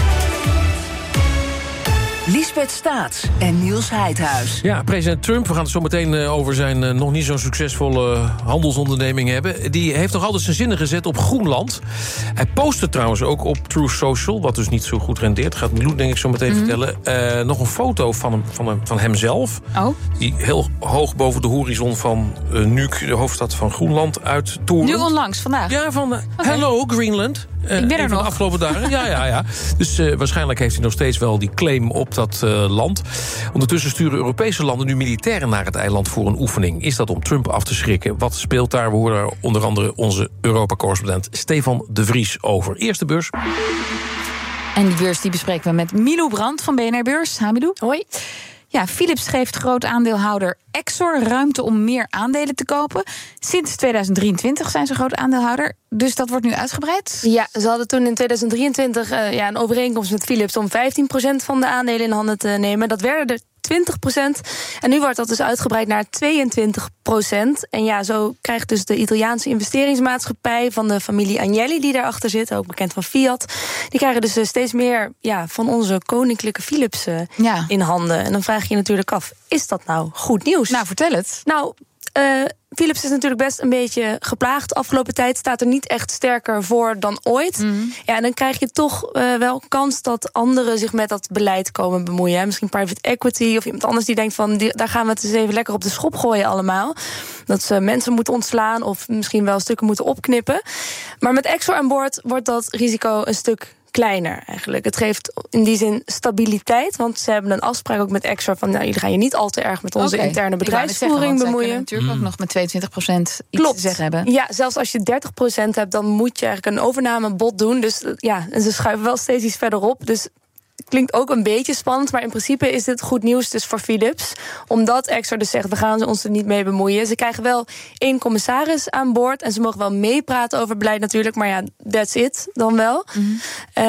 Liesbeth Staats en Niels Heidhuis. Ja, president Trump, we gaan het zo meteen uh, over zijn uh, nog niet zo succesvolle uh, handelsonderneming hebben. Die heeft nog altijd zijn zinnen gezet op Groenland. Hij postte trouwens ook op Truth Social, wat dus niet zo goed rendeert. Gaat Milou denk ik zo meteen mm-hmm. vertellen. Uh, nog een foto van, hem, van, hem, van hemzelf. Oh. Die heel hoog boven de horizon van uh, Nuuk, de hoofdstad van Groenland, uit toeren. Nu onlangs, vandaag? Ja, van uh, okay. Hello Greenland. Uh, ik ben er nog. De afgelopen dagen. Ja, ja, ja. Dus uh, waarschijnlijk heeft hij nog steeds wel die claim op dat uh, land. Ondertussen sturen Europese landen nu militairen naar het eiland voor een oefening. Is dat om Trump af te schrikken? Wat speelt daar? We horen daar onder andere onze Europa-correspondent Stefan de Vries over. Eerste beurs. En die beurs die bespreken we met Milou Brandt van B N R Beurs. Ha, Milou. Hoi. Ja, Philips geeft groot aandeelhouder Exor ruimte om meer aandelen te kopen. Sinds tweeduizend drieëntwintig zijn ze groot aandeelhouder. Dus dat wordt nu uitgebreid? Ja, ze hadden toen in tweeduizend drieëntwintig uh, ja, een overeenkomst met Philips om vijftien procent van de aandelen in handen te nemen. Dat werden er twintig procent. En nu wordt dat dus uitgebreid naar tweeëntwintig procent. En ja, zo krijgt dus de Italiaanse investeringsmaatschappij van de familie Agnelli, die daarachter zit, ook bekend van Fiat, die krijgen dus steeds meer ja, van onze koninklijke Philips uh, ja. in handen. En dan vraag je je natuurlijk af, is dat nou goed nieuws? Nou, vertel het. Nou, uh, Philips is natuurlijk best een beetje geplaagd. De afgelopen tijd staat er niet echt sterker voor dan ooit. Mm. Ja, en dan krijg je toch uh, wel kans dat anderen zich met dat beleid komen bemoeien. Hè? Misschien private equity of iemand anders die denkt van, die, daar gaan we het eens even lekker op de schop gooien allemaal. Dat ze mensen moeten ontslaan of misschien wel stukken moeten opknippen. Maar met Exor aan boord wordt dat risico een stuk kleiner eigenlijk. Het geeft in die zin stabiliteit, want ze hebben een afspraak ook met Exor van, nou, jullie gaan je niet al te erg met onze okay. interne bedrijfsvoering zeggen, bemoeien. Zij natuurlijk mm. ook nog met tweeëntwintig procent iets Klopt. te zeggen hebben. Ja, zelfs als je dertig procent hebt, dan moet je eigenlijk een overnamebod doen. Dus ja, en ze schuiven wel steeds iets verderop. Dus klinkt ook een beetje spannend, maar in principe is dit goed nieuws dus voor Philips. Omdat Exor dus zegt, we gaan ons er niet mee bemoeien. Ze krijgen wel één commissaris aan boord en ze mogen wel meepraten over beleid natuurlijk, maar ja, that's it dan wel. Mm-hmm.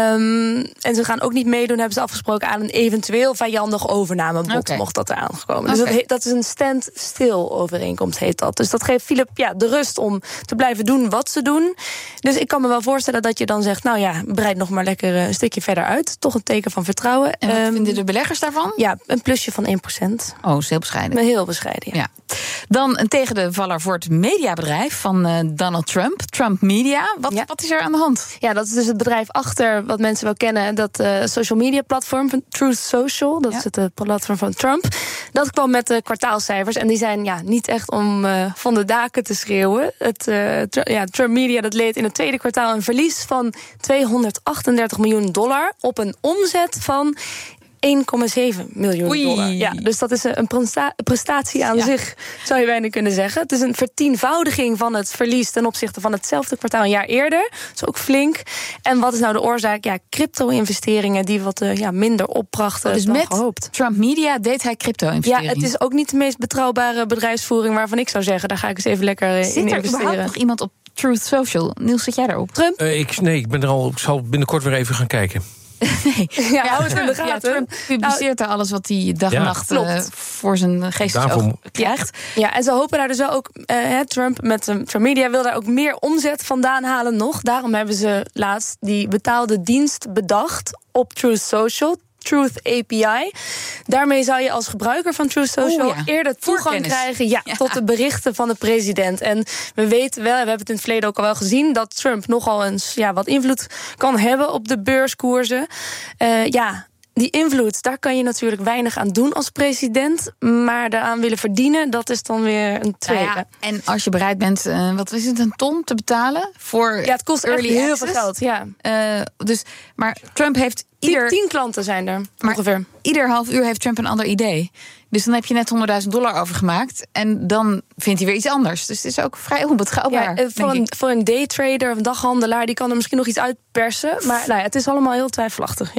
Um, en ze gaan ook niet meedoen, hebben ze afgesproken, aan een eventueel vijandig overnamebod, okay. mocht dat eraan komen. Okay. Dus dat, dat is een stand-still overeenkomst, heet dat. Dus dat geeft Philips ja, de rust om te blijven doen wat ze doen. Dus ik kan me wel voorstellen dat je dan zegt, nou ja, breid nog maar lekker een stukje verder uit. Toch een teken van vertrouwen. En wat um, vinden de beleggers daarvan? Ja, een plusje van één procent. Oh, is heel bescheiden. Heel bescheiden, ja. ja. Dan een tegenvaller voor het mediabedrijf van uh, Donald Trump. Trump Media. Wat, ja. wat is er aan de hand? Ja, dat is dus het bedrijf achter wat mensen wel kennen. Dat uh, social media platform van Truth Social. Dat ja. is het uh, platform van Trump. Dat kwam met de kwartaalcijfers. En die zijn ja, niet echt om uh, van de daken te schreeuwen. Het, uh, tr- ja, Trump Media dat leed in het tweede kwartaal een verlies van tweehonderdachtendertig miljoen dollar op een omzet van één komma zeven miljoen Oei. dollar. Ja, dus dat is een presta- prestatie aan ja. zich, zou je bijna kunnen zeggen. Het is een vertienvoudiging van het verlies ten opzichte van hetzelfde kwartaal een jaar eerder. Dat is ook flink. En wat is nou de oorzaak? Ja, crypto-investeringen die wat uh, ja, minder opbrachten dus dan met gehoopt. Trump Media deed hij crypto-investeringen. Ja, het is ook niet de meest betrouwbare bedrijfsvoering waarvan ik zou zeggen, daar ga ik eens even lekker uh, Zit in er investeren. überhaupt nog iemand op Truth Social? Niels, zit jij daarop? Trump? Uh, ik, nee, ik ben er al. Ik zal binnenkort weer even gaan kijken. Nee. Ja, hou het in de gaten. Ja, Trump publiceert daar alles wat hij dag en ja, nacht uh, voor zijn geestesoog krijgt. Ja, en ze hopen daar dus wel ook, uh, Trump met uh, Trump Media wil daar ook meer omzet vandaan halen nog. Daarom hebben ze laatst die betaalde dienst bedacht op Truth Social. Truth A P I. Daarmee zou je als gebruiker van Truth Social oh, ja. eerder toegang Voorkennis. krijgen ja, ja. tot de berichten van de president. En we weten wel, we hebben het in het verleden ook al wel gezien, dat Trump nogal eens ja, wat invloed kan hebben op de beurskoersen. Uh, ja. Die invloed, daar kan je natuurlijk weinig aan doen als president. Maar daaraan willen verdienen, dat is dan weer een tweede. Nou ja, en als je bereid bent, uh, wat is het, een ton te betalen? Voor ja, het kost echt heel veel geld. Ja. Uh, dus, maar Trump heeft ieder... Tien, tien klanten zijn er, maar ongeveer. Ieder half uur heeft Trump een ander idee. Dus dan heb je net honderdduizend dollar overgemaakt. En dan vindt hij weer iets anders. Dus het is ook vrij onbetrouwbaar. Ja, voor, een, voor een daytrader of een daghandelaar, die kan er misschien nog iets uitpersen. Maar nou ja, het is allemaal heel twijfelachtig, ja.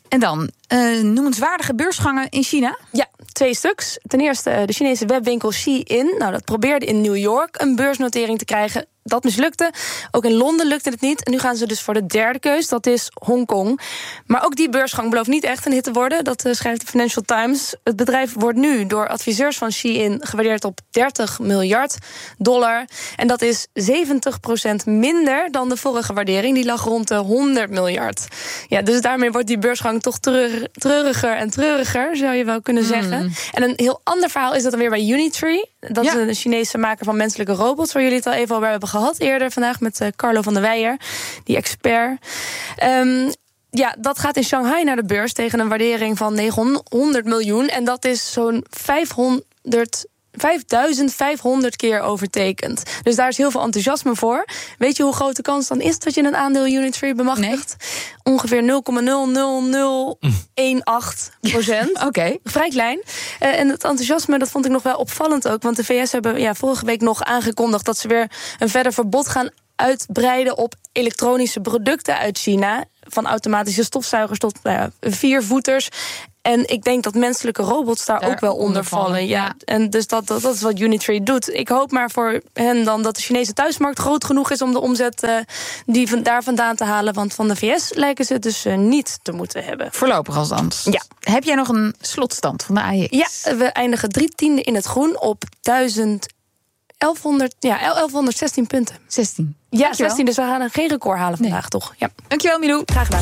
En dan uh, noemenswaardige beursgangen in China? Ja, twee stuks. Ten eerste de Chinese webwinkel Shein. Nou, dat probeerde in New York een beursnotering te krijgen. Dat mislukte. Ook in Londen lukte het niet. En nu gaan ze dus voor de derde keus, dat is Hongkong. Maar ook die beursgang belooft niet echt een hit te worden. Dat uh, schrijft de Financial Times. Het bedrijf wordt nu door adviseurs van Shein gewaardeerd op dertig miljard dollar. En dat is zeventig procent minder dan de vorige waardering. Die lag rond de honderd miljard. Ja, dus daarmee wordt die beursgang toch treurig, treuriger en treuriger, zou je wel kunnen zeggen. Mm. En een heel ander verhaal is dat dan weer bij Unitree. Dat ja. is een Chinese maker van menselijke robots, waar jullie het al even over hebben gehad eerder vandaag met uh, Carlo van der Weijer, die expert. Um, ja, dat gaat in Shanghai naar de beurs tegen een waardering van negenhonderd miljoen. En dat is zo'n vijfhonderd vijfduizend vijfhonderd keer overtekend. Dus daar is heel veel enthousiasme voor. Weet je hoe groot de kans dan is dat je een aandeel Unitree bemachtigt? Nee. Ongeveer nul komma nul nul nul een acht procent. Oké. Okay. Vrij klein. Uh, en het enthousiasme, dat vond ik nog wel opvallend ook. Want de V S hebben ja, vorige week nog aangekondigd dat ze weer een verder verbod gaan uitbreiden op elektronische producten uit China. Van automatische stofzuigers tot nou ja, viervoeters. En ik denk dat menselijke robots daar, daar ook wel onder vallen. Ja. Ja. En dus dat, dat, dat is wat Unitree doet. Ik hoop maar voor hen dan dat de Chinese thuismarkt groot genoeg is om de omzet uh, die van, daar vandaan te halen. Want van de V S lijken ze het dus uh, niet te moeten hebben. Voorlopig althans. Ja. Heb jij nog een slotstand van de A E X? Ja, we eindigen drie tiende in het groen op duizend elfhonderd, ja, elfhonderdzestien punten. zestien. Ja, Dankjewel. zestien, dus we gaan geen record halen vandaag, nee. toch? Ja. Dankjewel, Milou. Graag gedaan.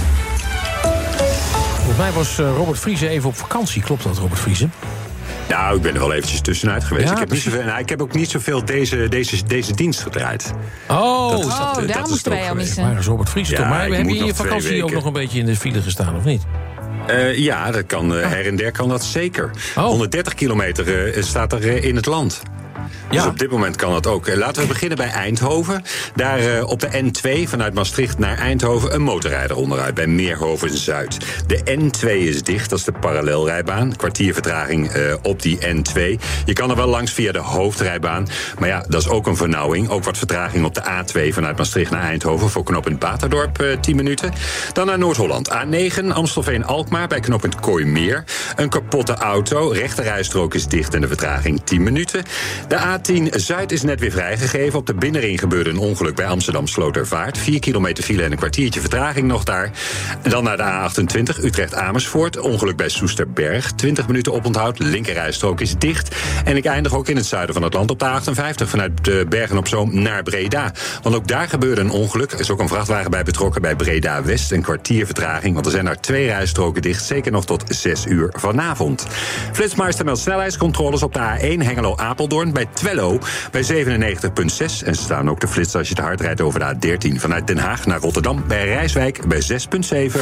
Volgens mij was Robert Vriese even op vakantie. Klopt dat, Robert Vriese? Nou, ik ben er wel eventjes tussenuit geweest. Ja, ik, heb niet zoveel, nou, ik heb ook niet zoveel deze, deze, deze dienst gedraaid. Oh, dat is, oh dat, daar dat moesten wij al missen. Maar is Robert Vriese ja, toch? Maar heb je in je vakantie weken. ook nog een beetje in de file gestaan, of niet? Uh, ja, dat kan, uh, her en der kan dat zeker. Oh. honderddertig kilometer uh, staat er uh, in het land. Dus ja. op dit moment kan dat ook. Laten we beginnen bij Eindhoven. Daar uh, op de N twee vanuit Maastricht naar Eindhoven een motorrijder onderuit bij Meerhoven-Zuid. De N twee is dicht, dat is de parallelrijbaan. Kwartier vertraging uh, op die N twee. Je kan er wel langs via de hoofdrijbaan. Maar ja, dat is ook een vernauwing. Ook wat vertraging op de A twee vanuit Maastricht naar Eindhoven voor knooppunt Baterdorp, uh, tien minuten. Dan naar Noord-Holland. A negen, Amstelveen-Alkmaar bij knooppunt Kooimeer. Een kapotte auto, rechterrijstrook is dicht en de vertraging tien minuten. De A tien Zuid is net weer vrijgegeven. Op de binnenring gebeurde een ongeluk bij Amsterdam Slotervaart. Vier kilometer file en een kwartiertje vertraging nog daar. En dan naar de A achtentwintig Utrecht-Amersfoort. Ongeluk bij Soesterberg. twintig minuten oponthoud. Linkerrijstrook is dicht. En ik eindig ook in het zuiden van het land op de A achtenvijftig vanuit Bergen-op-Zoom naar Breda. Want ook daar gebeurde een ongeluk. Er is ook een vrachtwagen bij betrokken bij Breda-West. Een kwartier vertraging, want er zijn daar twee rijstroken dicht. Zeker nog tot zes uur vanavond. Flitsmeister meldt snelheidscontroles op de A één Hengelo-Apeldoorn bij Twello bij zevenennegentig komma zes. En ze staan ook te flitsen als je te hard rijdt over de A dertien vanuit Den Haag naar Rotterdam bij Rijswijk bij zes komma zeven.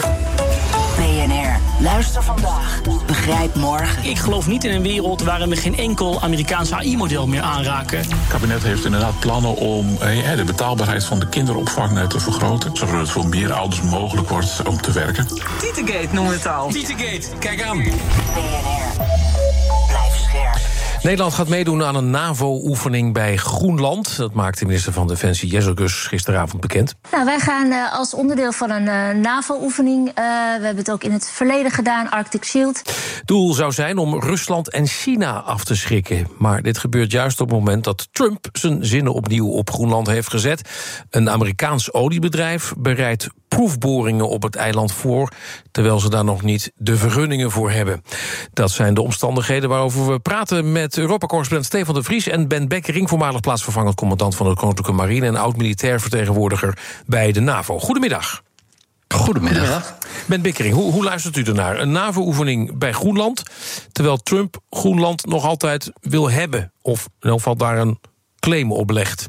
B N R, luister vandaag, begrijp morgen. Ik geloof niet in een wereld waarin we geen enkel Amerikaans A I-model meer aanraken. Het kabinet heeft inderdaad plannen om eh, de betaalbaarheid van de kinderopvang te vergroten, zodat het voor meer ouders mogelijk wordt om te werken. Tietegate noemen we het al. Tietegate, kijk aan. B N R, blijf scherp. Nederland gaat meedoen aan een NAVO-oefening bij Groenland. Dat maakte minister van Defensie Jezelgus gisteravond bekend. Nou, wij gaan uh, als onderdeel van een uh, NAVO-oefening... Uh, we hebben het ook in het verleden gedaan, Arctic Shield. Doel zou zijn om Rusland en China af te schrikken. Maar dit gebeurt juist op het moment dat Trump zijn zinnen opnieuw op Groenland heeft gezet. Een Amerikaans oliebedrijf bereidt proefboringen op het eiland voor, terwijl ze daar nog niet de vergunningen voor hebben. Dat zijn de omstandigheden waarover we praten met Europa-correspondent Stefan de Vries en Ben Bekkering, voormalig plaatsvervangend commandant van de Koninklijke Marine en oud-militair vertegenwoordiger bij de NAVO. Goedemiddag. Goedemiddag. Goedemiddag. Ben Bekkering, hoe, hoe luistert u ernaar? Een NAVO-oefening bij Groenland, terwijl Trump Groenland nog altijd wil hebben, of in ieder geval daar een claim op legt.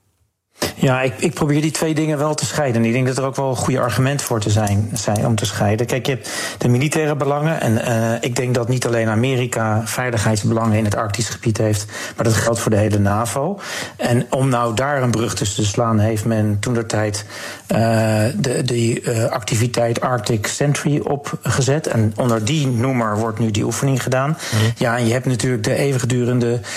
Ja, ik, ik probeer die twee dingen wel te scheiden. Ik denk dat er ook wel een goede argument voor te zijn, zijn om te scheiden. Kijk, je hebt de militaire belangen. En uh, ik denk dat niet alleen Amerika veiligheidsbelangen in het Arktisch gebied heeft, maar dat geldt voor de hele NAVO. En om nou daar een brug tussen te slaan, heeft men toentertijd uh, de, de uh, activiteit Arctic Sentry opgezet. En onder die noemer wordt nu die oefening gedaan. Mm. Ja, en je hebt natuurlijk de eeuwigdurende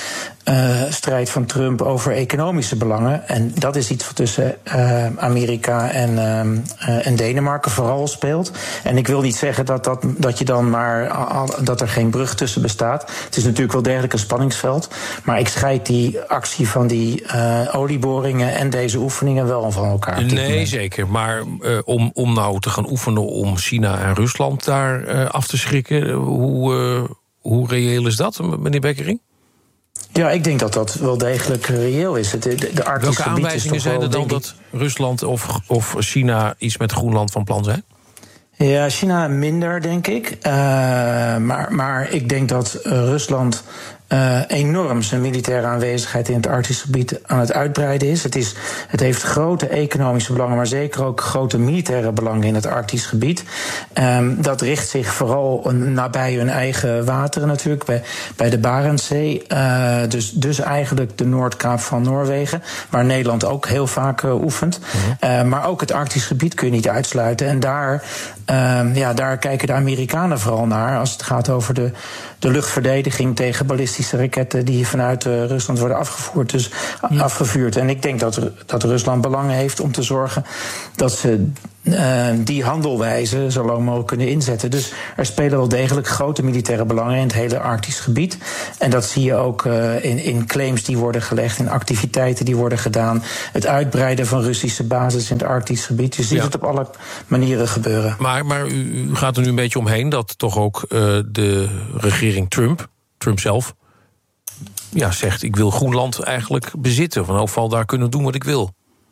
uh, strijd van Trump over economische belangen. En dat is iets wat tussen uh, Amerika en, uh, en Denemarken vooral speelt. En ik wil niet zeggen dat, dat, dat je dan maar al, dat er geen brug tussen bestaat. Het is natuurlijk wel degelijk een spanningsveld. Maar ik scheid die actie van die uh, olieboringen en deze oefeningen wel van elkaar. Nee, zeker. Maar uh, om, om nou te gaan oefenen om China en Rusland daar uh, af te schrikken, hoe, uh, hoe reëel is dat, meneer Bekkering? Ja, ik denk dat dat wel degelijk reëel is. De, de, de Welke aanwijzingen zijn er dan dat Rusland of, of China iets met Groenland van plan zijn? Ja, China minder, denk ik. Uh, maar, maar ik denk dat uh, Rusland uh, enorm zijn militaire aanwezigheid in het Arktisch gebied aan het uitbreiden is. Het, is. het heeft grote economische belangen, maar zeker ook grote militaire belangen in het Arktisch gebied. Um, dat richt zich vooral nabij hun eigen wateren natuurlijk, bij, bij de Barentszee. Uh, dus, dus eigenlijk de Noordkaap van Noorwegen, waar Nederland ook heel vaak uh, oefent. Uh, maar ook het Arktisch gebied kun je niet uitsluiten. En daar, uh, ja, daar kijken de Amerikanen vooral naar als het gaat over de, de luchtverdediging tegen ballistische raketten die vanuit uh, Rusland worden afgevoerd, dus ja. afgevuurd. En ik denk dat, dat Rusland belangen heeft om te zorgen dat ze uh, die handelwijze zo lang mogelijk kunnen inzetten. Dus er spelen wel degelijk grote militaire belangen in het hele Arktisch gebied. En dat zie je ook uh, in, in claims die worden gelegd, in activiteiten die worden gedaan, het uitbreiden van Russische bases in het Arktisch gebied. Je ziet ja. het op alle manieren gebeuren. Maar, maar u, u gaat er nu een beetje omheen dat toch ook uh, de regering Trump, Trump zelf, ja, zegt ik wil Groenland eigenlijk bezitten. Van overal daar kunnen doen wat ik wil.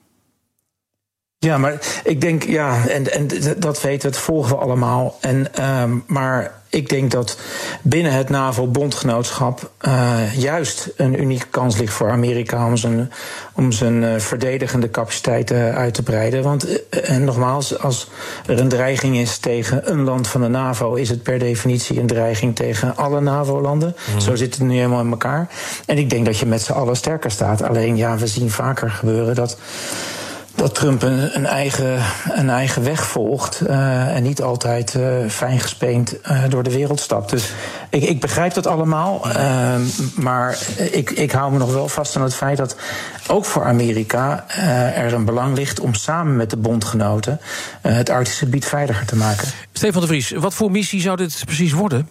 Ja, maar ik denk, ja, en, en dat weten we, dat volgen we allemaal. En, um, maar ik denk dat binnen het NAVO-bondgenootschap uh, juist een unieke kans ligt voor Amerika om zijn, om zijn uh, verdedigende capaciteiten uit te breiden. Want, uh, en nogmaals, als er een dreiging is tegen een land van de NAVO, is het per definitie een dreiging tegen alle NAVO-landen. Mm. Zo zit het nu helemaal in elkaar. En ik denk dat je met z'n allen sterker staat. Alleen, ja, we zien vaker gebeuren dat dat Trump een, een, eigen, een eigen weg volgt uh, en niet altijd uh, fijn gespeend uh, door de wereld stapt. Dus ik, ik begrijp dat allemaal, uh, maar ik, ik hou me nog wel vast aan het feit dat ook voor Amerika uh, er een belang ligt om samen met de bondgenoten uh, het Arktische gebied veiliger te maken. Stefan de Vries, wat voor missie zou dit precies worden?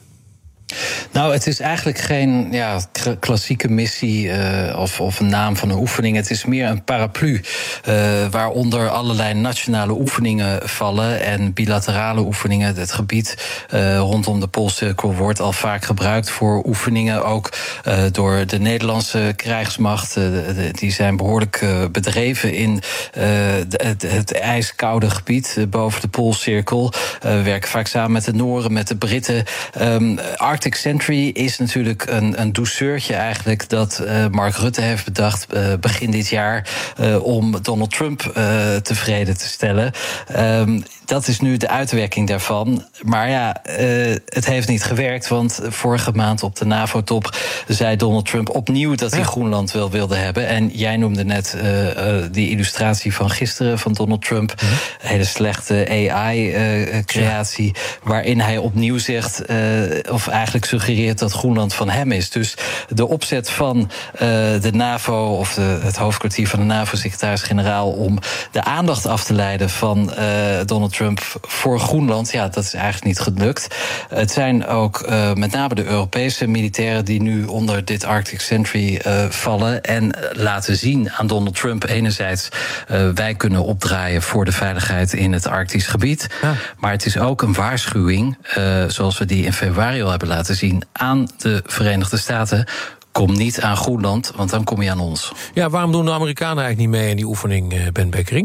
Nou, het is eigenlijk geen ja, klassieke missie uh, of, of een naam van een oefening. Het is meer een paraplu uh, waaronder allerlei nationale oefeningen vallen en bilaterale oefeningen. Het gebied uh, rondom de Poolcirkel wordt al vaak gebruikt voor oefeningen, ook uh, door de Nederlandse krijgsmacht. Uh, de, die zijn behoorlijk uh, bedreven in uh, de, het, het ijskoude gebied uh, boven de Poolcirkel. Uh, we werken vaak samen met de Noren, met de Britten. Um, Arctic Sentry is natuurlijk een, een douceurtje eigenlijk dat uh, Mark Rutte heeft bedacht uh, begin dit jaar uh, om Donald Trump uh, tevreden te stellen. Um, dat is nu de uitwerking daarvan. Maar ja, uh, het heeft niet gewerkt, want vorige maand op de NAVO-top zei Donald Trump opnieuw dat hij ja. Groenland wel wilde hebben. En jij noemde net uh, uh, die illustratie van gisteren van Donald Trump. Ja. Een hele slechte A I-creatie, uh, ja. waarin hij opnieuw zegt, uh, of eigenlijk suggereert dat Groenland van hem is. Dus de opzet van uh, de NAVO, of de, het hoofdkwartier van de NAVO-secretaris-generaal, om de aandacht af te leiden van uh, Donald Trump voor Groenland, ja, dat is eigenlijk niet gelukt. Het zijn ook uh, met name de Europese militairen die nu onder dit Arctic Sentry uh, vallen en laten zien aan Donald Trump enerzijds uh, wij kunnen opdraaien voor de veiligheid in het Arktisch gebied. Ja. Maar het is ook een waarschuwing, uh, zoals we die in februari al hebben laten zien, aan de Verenigde Staten. Kom niet aan Groenland, want dan kom je aan ons. Ja, waarom doen de Amerikanen eigenlijk niet mee in die oefening, uh, Ben Bekkering?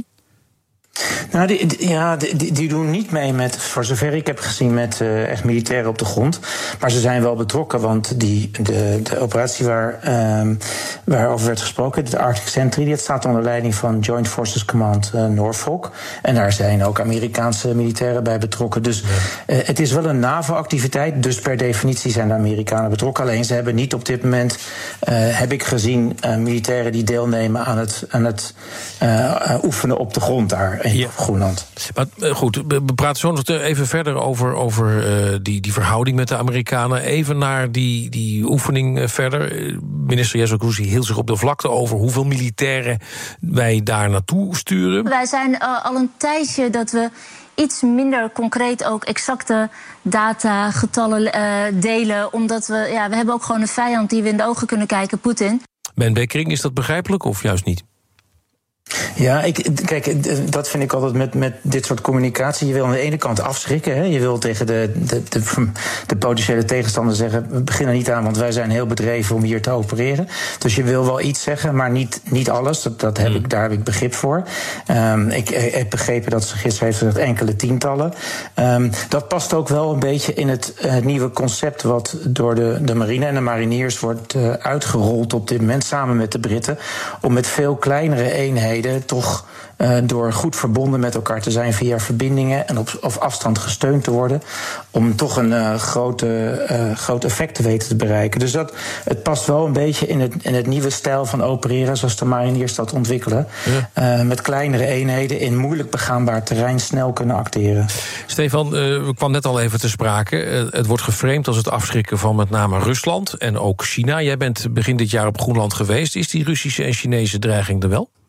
Nou, die, die, ja, die, die doen niet mee met, voor zover ik heb gezien, met uh, echt militairen op de grond. Maar ze zijn wel betrokken, want die, de, de operatie waar, um, waarover werd gesproken, de Arctic Sentry, die staat onder leiding van Joint Forces Command uh, Norfolk. En daar zijn ook Amerikaanse militairen bij betrokken. Dus ja. uh, het is wel een NAVO-activiteit, dus per definitie zijn de Amerikanen betrokken. Alleen ze hebben niet op dit moment, uh, heb ik gezien, uh, militairen die deelnemen aan het, aan het uh, uh, oefenen op de grond daar. in Ja. Groenland. Maar uh, goed, we we praten zo nog even verder over, over uh, die, die verhouding met de Amerikanen. Even naar die, die oefening uh, verder. Uh, minister Jezel-Kroes hield zich op de vlakte over hoeveel militairen wij daar naartoe sturen. Wij zijn uh, al een tijdje dat we iets minder concreet ook exacte data, getallen uh, delen. Omdat we, ja, we hebben ook gewoon een vijand die we in de ogen kunnen kijken, Poetin. Ben Bekkering, is dat begrijpelijk of juist niet? Ja, ik, kijk, dat vind ik altijd met, met dit soort communicatie. Je wil aan de ene kant afschrikken. Hè? Je wil tegen de, de, de, de potentiële tegenstander zeggen, we beginnen niet aan, want wij zijn heel bedreven om hier te opereren. Dus je wil wel iets zeggen, maar niet, niet alles. Dat, dat heb ik, daar heb ik begrip voor. Um, ik, ik heb begrepen dat ze gisteren heeft gezegd enkele tientallen. Um, dat past ook wel een beetje in het, het nieuwe concept wat door de, de marine en de mariniers wordt uh, uitgerold op dit moment, samen met de Britten, om met veel kleinere eenheden toch uh, door goed verbonden met elkaar te zijn via verbindingen en op, op afstand gesteund te worden, om toch een uh, grote, uh, groot effect te weten te bereiken. Dus dat, het past wel een beetje in het, in het nieuwe stijl van opereren zoals de mariniers dat ontwikkelen. Ja. Uh, met kleinere eenheden in moeilijk begaanbaar terrein snel kunnen acteren. Stefan, uh, we kwam net al even te sprake. Uh, het wordt geframed als het afschrikken van met name Rusland en ook China. Jij bent begin dit jaar op Groenland geweest. Is die Russische en Chinese dreiging er wel?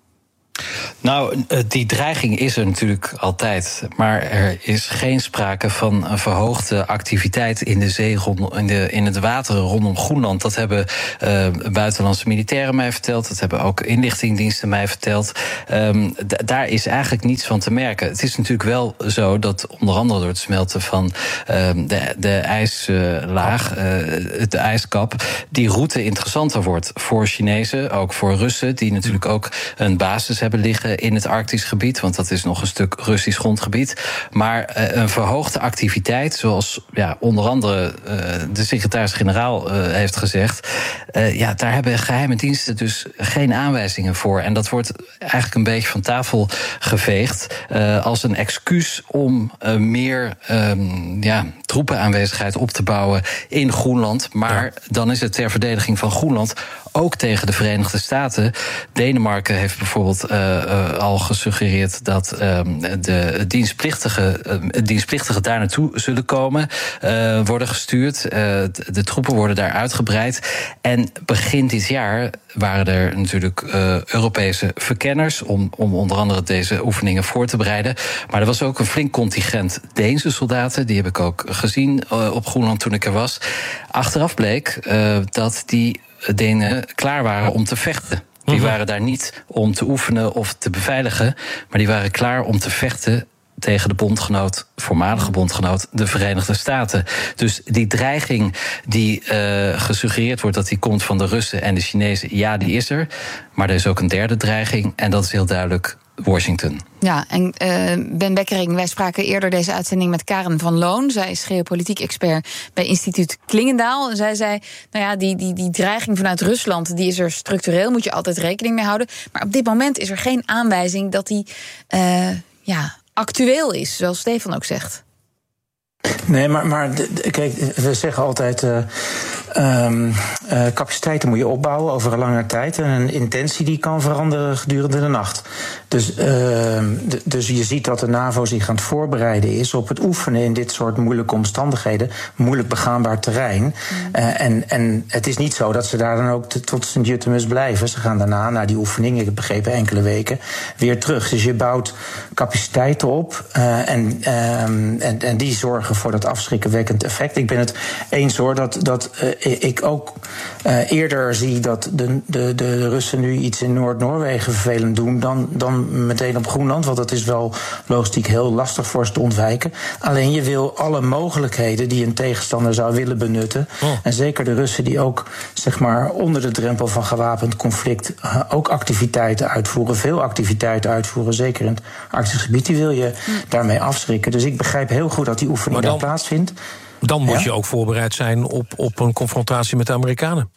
Nou, die dreiging is er natuurlijk altijd. Maar er is geen sprake van een verhoogde activiteit in de zee, in, de, in het water rondom Groenland. Dat hebben uh, buitenlandse militairen mij verteld. Dat hebben ook inlichtingendiensten mij verteld. Um, d- daar is eigenlijk niets van te merken. Het is natuurlijk wel zo dat onder andere door het smelten van um, de, de ijslaag, uh, de ijskap, die route interessanter wordt voor Chinezen, ook voor Russen, die natuurlijk ook een basis hebben liggen in het Arktisch gebied, want dat is nog een stuk Russisch grondgebied. Maar uh, een verhoogde activiteit, zoals ja, onder andere uh, de secretaris-generaal uh, heeft gezegd, uh, ja, daar hebben geheime diensten dus geen aanwijzingen voor. En dat wordt eigenlijk een beetje van tafel geveegd uh, als een excuus om uh, meer um, ja, troepenaanwezigheid op te bouwen in Groenland. Maar ja. dan is het ter verdediging van Groenland ook tegen de Verenigde Staten. Denemarken heeft bijvoorbeeld uh, uh, al gesuggereerd dat uh, de dienstplichtigen, uh, dienstplichtigen daar naartoe zullen komen, uh, worden gestuurd. Uh, de troepen worden daar uitgebreid. En begin dit jaar waren er natuurlijk uh, Europese verkenners om, om onder andere deze oefeningen voor te bereiden. Maar er was ook een flink contingent Deense soldaten. Die heb ik ook gezien uh, op Groenland toen ik er was. Achteraf bleek uh, dat die Denen klaar waren om te vechten. Die waren daar niet om te oefenen of te beveiligen, maar die waren klaar om te vechten tegen de bondgenoot, voormalige bondgenoot, de Verenigde Staten. Dus die dreiging die uh, gesuggereerd wordt dat die komt van de Russen en de Chinezen, ja, die is er. Maar er is ook een derde dreiging en dat is heel duidelijk Washington. Ja, en uh, Ben Bekkering, wij spraken eerder deze uitzending met Karen van Loon. Zij is geopolitiek expert bij instituut Klingendaal. En zij zei, nou ja, die, die, die dreiging vanuit Rusland, die is er structureel, moet je altijd rekening mee houden. Maar op dit moment is er geen aanwijzing dat die uh, ja, actueel is, zoals Stefan ook zegt. Nee, maar, maar kijk, we zeggen altijd, uh, um, uh, capaciteiten moet je opbouwen over een lange tijd. En een intentie die kan veranderen gedurende de nacht. Dus, uh, d- dus je ziet dat de NAVO zich aan het voorbereiden is op het oefenen in dit soort moeilijke omstandigheden. Moeilijk begaanbaar terrein. Mm. Uh, en, en het is niet zo dat ze daar dan ook te, tot Sint-Jutemus blijven. Ze gaan daarna, na die oefening, ik heb begrepen enkele weken, weer terug. Dus je bouwt capaciteiten op uh, en, uh, en, en die zorgen voor dat afschrikkenwekkend effect. Ik ben het eens hoor dat, dat uh, ik ook uh, eerder zie dat de, de, de Russen nu iets in Noord-Noorwegen vervelend doen dan, dan meteen op Groenland, want dat is wel logistiek heel lastig voor ze te ontwijken. Alleen je wil alle mogelijkheden die een tegenstander zou willen benutten, oh. en zeker de Russen die ook zeg maar onder de drempel van gewapend conflict uh, ook activiteiten uitvoeren, veel activiteiten uitvoeren, zeker in het Arktisch gebied, die wil je hm. daarmee afschrikken. Dus ik begrijp heel goed dat die oefening daar plaatsvindt. Dan moet ja? je ook voorbereid zijn op, op een confrontatie met de Amerikanen.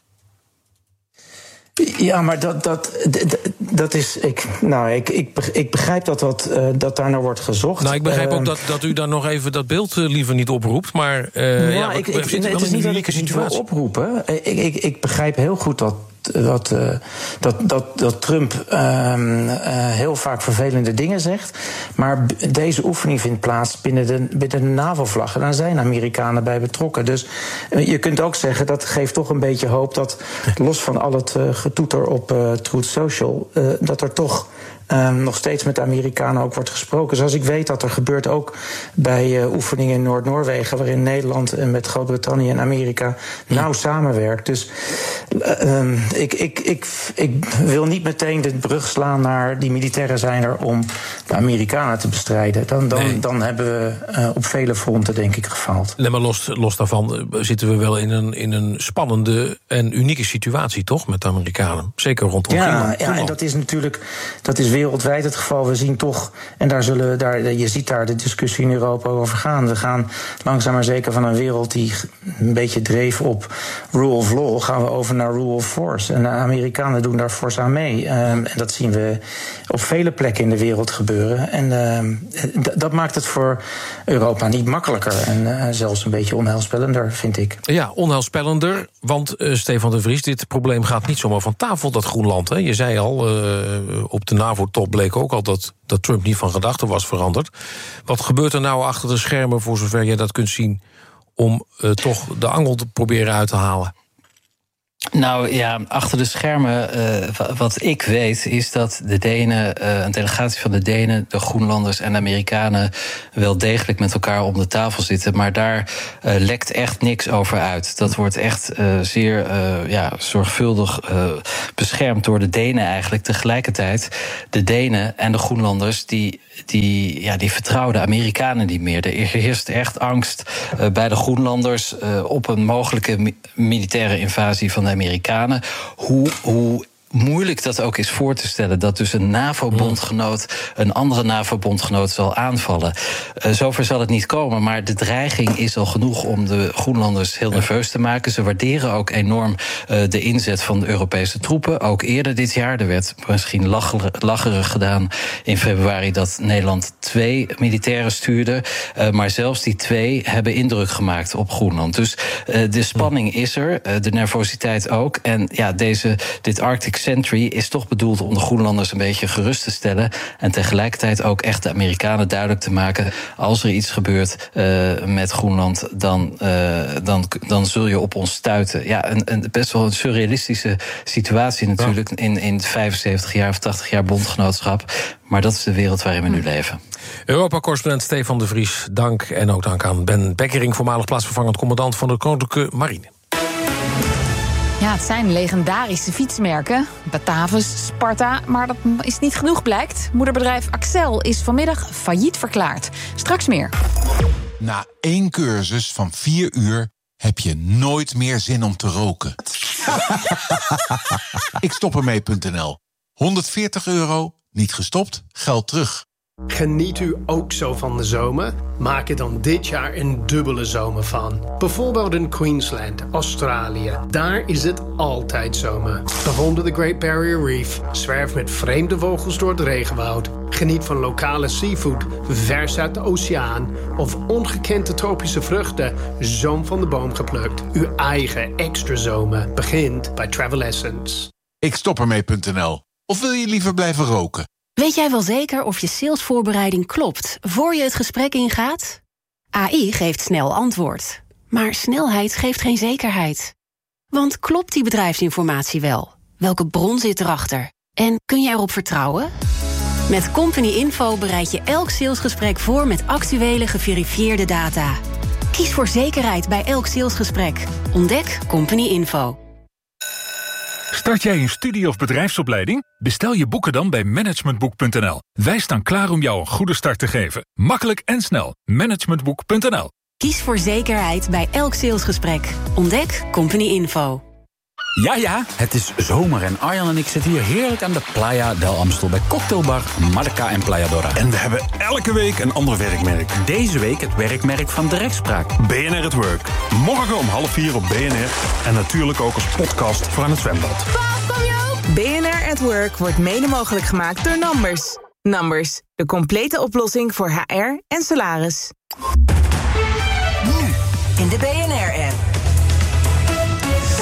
Ja, maar dat, dat, dat, dat is. Ik, nou, ik, ik, ik begrijp dat, dat, uh, dat daar naar wordt gezocht. Nou, ik begrijp uh, ook dat, dat u dan nog even dat beeld uh, liever niet oproept. Maar uh, nou, ja, ik, we ik, zitten nee, wel het is in een niet dat ik het niet wil oproepen. Ik, ik, ik begrijp heel goed dat, wat, uh, dat, dat, dat Trump uh, uh, heel vaak vervelende dingen zegt. Maar b- deze oefening vindt plaats binnen de, binnen de NAVO-vlag. En daar zijn Amerikanen bij betrokken. Dus uh, je kunt ook zeggen, dat geeft toch een beetje hoop dat, los van al het uh, getoeter op uh, Truth Social, uh, dat er toch Um, nog steeds met de Amerikanen ook wordt gesproken. Zoals ik weet dat er gebeurt ook bij uh, oefeningen in Noord-Noorwegen, waarin Nederland en met Groot-Brittannië en Amerika nauw samenwerkt. Dus uh, um, ik, ik, ik, ik wil niet meteen de brug slaan naar die militairen zijn er om de Amerikanen te bestrijden. Dan, dan, nee. dan hebben we uh, op vele fronten, denk ik, gefaald. Nee, maar los, los daarvan zitten we wel in een, in een spannende en unieke situatie, toch, met de Amerikanen? Zeker rondom ja, Griekenland. Ja, en dat is natuurlijk, dat is wereldwijd het geval. We zien toch, en daar zullen, daar, je ziet daar de discussie in Europa over gaan. We gaan langzaam maar zeker van een wereld die een beetje dreef op rule of law, gaan we over naar rule of force. En de Amerikanen doen daar fors aan mee. Um, en dat zien we op vele plekken in de wereld gebeuren. En um, d- dat maakt het voor Europa niet makkelijker. En uh, zelfs een beetje onheilspellender, vind ik. Ja, onheilspellender, want uh, Stefan de Vries, dit probleem gaat niet zomaar van tafel, dat Groenland. Hè? Je zei al, uh, op de NAVO-top bleek ook al dat, dat Trump niet van gedachten was veranderd. Wat gebeurt er nou achter de schermen, voor zover jij dat kunt zien, om uh, toch de angel te proberen uit te halen? Nou ja, achter de schermen, uh, wat ik weet, is dat de Denen, uh, een delegatie van de Denen, de Groenlanders en de Amerikanen wel degelijk met elkaar om de tafel zitten. Maar daar uh, lekt echt niks over uit. Dat wordt echt uh, zeer uh, ja, zorgvuldig uh, beschermd door de Denen eigenlijk. Tegelijkertijd, de Denen en de Groenlanders, die, die, ja, die vertrouwen de Amerikanen niet meer. Er heerst echt angst uh, bij de Groenlanders uh, op een mogelijke mi- militaire invasie van de Amerikanen. Hoe, hoe moeilijk dat ook is voor te stellen, dat dus een NAVO-bondgenoot een andere NAVO-bondgenoot zal aanvallen. Uh, zover zal het niet komen, maar de dreiging is al genoeg om de Groenlanders heel nerveus te maken. Ze waarderen ook enorm uh, de inzet van de Europese troepen. Ook eerder dit jaar, er werd misschien lacherig, lacherig gedaan in februari dat Nederland twee militairen stuurde. Uh, maar zelfs die twee hebben indruk gemaakt op Groenland. Dus uh, de spanning is er, uh, de nervositeit ook. En ja, deze, dit Arctic Sentry is toch bedoeld om de Groenlanders een beetje gerust te stellen. En tegelijkertijd ook echt de Amerikanen duidelijk te maken, als er iets gebeurt uh, met Groenland, dan, uh, dan, dan zul je op ons stuiten. Ja, een, een best wel een surrealistische situatie natuurlijk, ja. in, in vijfenzeventig jaar of tachtig jaar bondgenootschap. Maar dat is de wereld waarin we nu leven. Europa-correspondent Stefan de Vries, dank. En ook dank aan Ben Bekkering, voormalig plaatsvervangend commandant van de Koninklijke Marine. Ja, het zijn legendarische fietsmerken. Batavus, Sparta, maar dat is niet genoeg, blijkt. Moederbedrijf Accel is vanmiddag failliet verklaard. Straks meer. Na één cursus van vier uur heb je nooit meer zin om te roken. Ik stop ermee punt n l. honderdveertig euro, niet gestopt, geld terug. Geniet u ook zo van de zomer? Maak er dan dit jaar een dubbele zomer van. Bijvoorbeeld in Queensland, Australië. Daar is het altijd zomer. Bewonder de Great Barrier Reef. Zwerf met vreemde vogels door het regenwoud. Geniet van lokale seafood, vers uit de oceaan. Of ongekende tropische vruchten, zoom van de boom geplukt. Uw eigen extra zomer begint bij Travel Essence. Ik stop ermee punt n l. Of wil je liever blijven roken? Weet jij wel zeker of je salesvoorbereiding klopt voor je het gesprek ingaat? A I geeft snel antwoord. Maar snelheid geeft geen zekerheid. Want klopt die bedrijfsinformatie wel? Welke bron zit erachter? En kun jij erop vertrouwen? Met Company Info bereid je elk salesgesprek voor met actuele geverifieerde data. Kies voor zekerheid bij elk salesgesprek. Ontdek Company Info. Start jij een studie- of bedrijfsopleiding? Bestel je boeken dan bij managementboek punt n l. Wij staan klaar om jou een goede start te geven. Makkelijk en snel. managementboek punt n l. Kies voor zekerheid bij elk salesgesprek. Ontdek Company Info. Ja, ja, het is zomer en Arjan en ik zitten hier heerlijk aan de Playa del Amstel bij cocktailbar Marca en Playa Dora. En we hebben elke week een ander werkmerk. Deze week het werkmerk van de rechtspraak. B N R at Work. Morgen om half vier op B N R. En natuurlijk ook als podcast voor aan het zwembad. B N R at Work wordt mede mogelijk gemaakt door Numbers. Numbers, de complete oplossing voor H R en salaris. Nu in de B N R-app.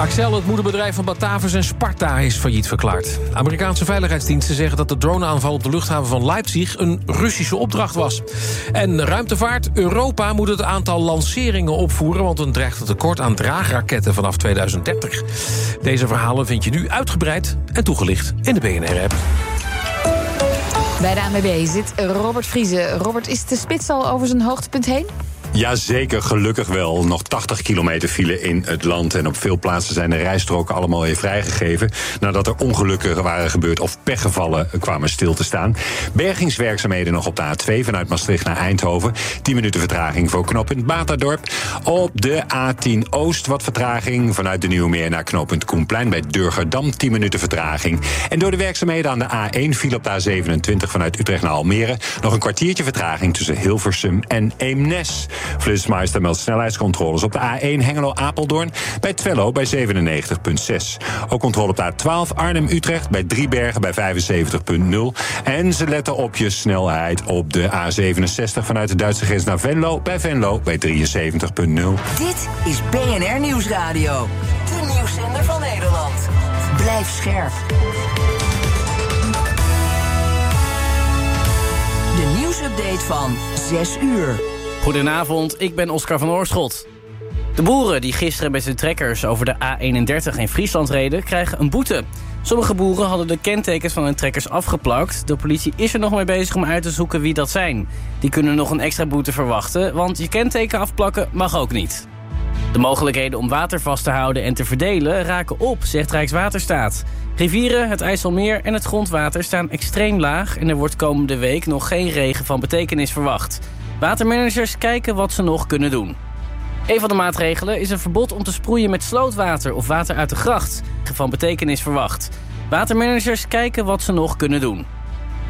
Axel, het moederbedrijf van Batavus en Sparta, is failliet verklaard. Amerikaanse veiligheidsdiensten zeggen dat de droneaanval op de luchthaven van Leipzig een Russische opdracht was. En ruimtevaart. Europa moet het aantal lanceringen opvoeren, want er dreigt een tekort aan draagraketten vanaf tweeduizend dertig. Deze verhalen vind je nu uitgebreid en toegelicht in de B N R-app. Bij de A N W B zit Robert Vrieze. Robert, is de spits al over zijn hoogtepunt heen? Jazeker, gelukkig wel. Nog tachtig kilometer file in het land. En op veel plaatsen zijn de rijstroken allemaal weer vrijgegeven. Nadat er ongelukken waren gebeurd of pechgevallen kwamen stil te staan. Bergingswerkzaamheden nog op de A twee vanuit Maastricht naar Eindhoven. tien minuten vertraging voor knooppunt Baterdorp. Op de A tien Oost wat vertraging vanuit de Nieuwe Meer naar knooppunt Koenplein bij Durgerdam. tien minuten vertraging. En door de werkzaamheden aan de A één viel op de A zevenentwintig vanuit Utrecht naar Almere. Nog een kwartiertje vertraging tussen Hilversum en Eemnes. Flitsmeister meldt snelheidscontroles op de A één Hengelo-Apeldoorn bij Twello bij zevenennegentig komma zes. Ook controle op de A twaalf Arnhem-Utrecht bij Driebergen bij vijfenzeventig komma nul. En ze letten op je snelheid op de A zevenenzestig vanuit de Duitse grens naar Venlo bij Venlo bij drieënzeventig komma nul. Dit is B N R Nieuwsradio. De nieuwszender van Nederland. Blijf scherp. De nieuwsupdate van zes uur. Goedenavond, ik ben Oscar van Oorschot. De boeren die gisteren met hun trekkers over de A eenendertig in Friesland reden, krijgen een boete. Sommige boeren hadden de kentekens van hun trekkers afgeplakt. De politie is er nog mee bezig om uit te zoeken wie dat zijn. Die kunnen nog een extra boete verwachten, want je kenteken afplakken mag ook niet. De mogelijkheden om water vast te houden en te verdelen raken op, zegt Rijkswaterstaat. Rivieren, het IJsselmeer en het grondwater staan extreem laag en er wordt komende week nog geen regen van betekenis verwacht. Watermanagers kijken wat ze nog kunnen doen. Een van de maatregelen is een verbod om te sproeien met slootwater of water uit de gracht. Van betekenis verwacht. Watermanagers kijken wat ze nog kunnen doen.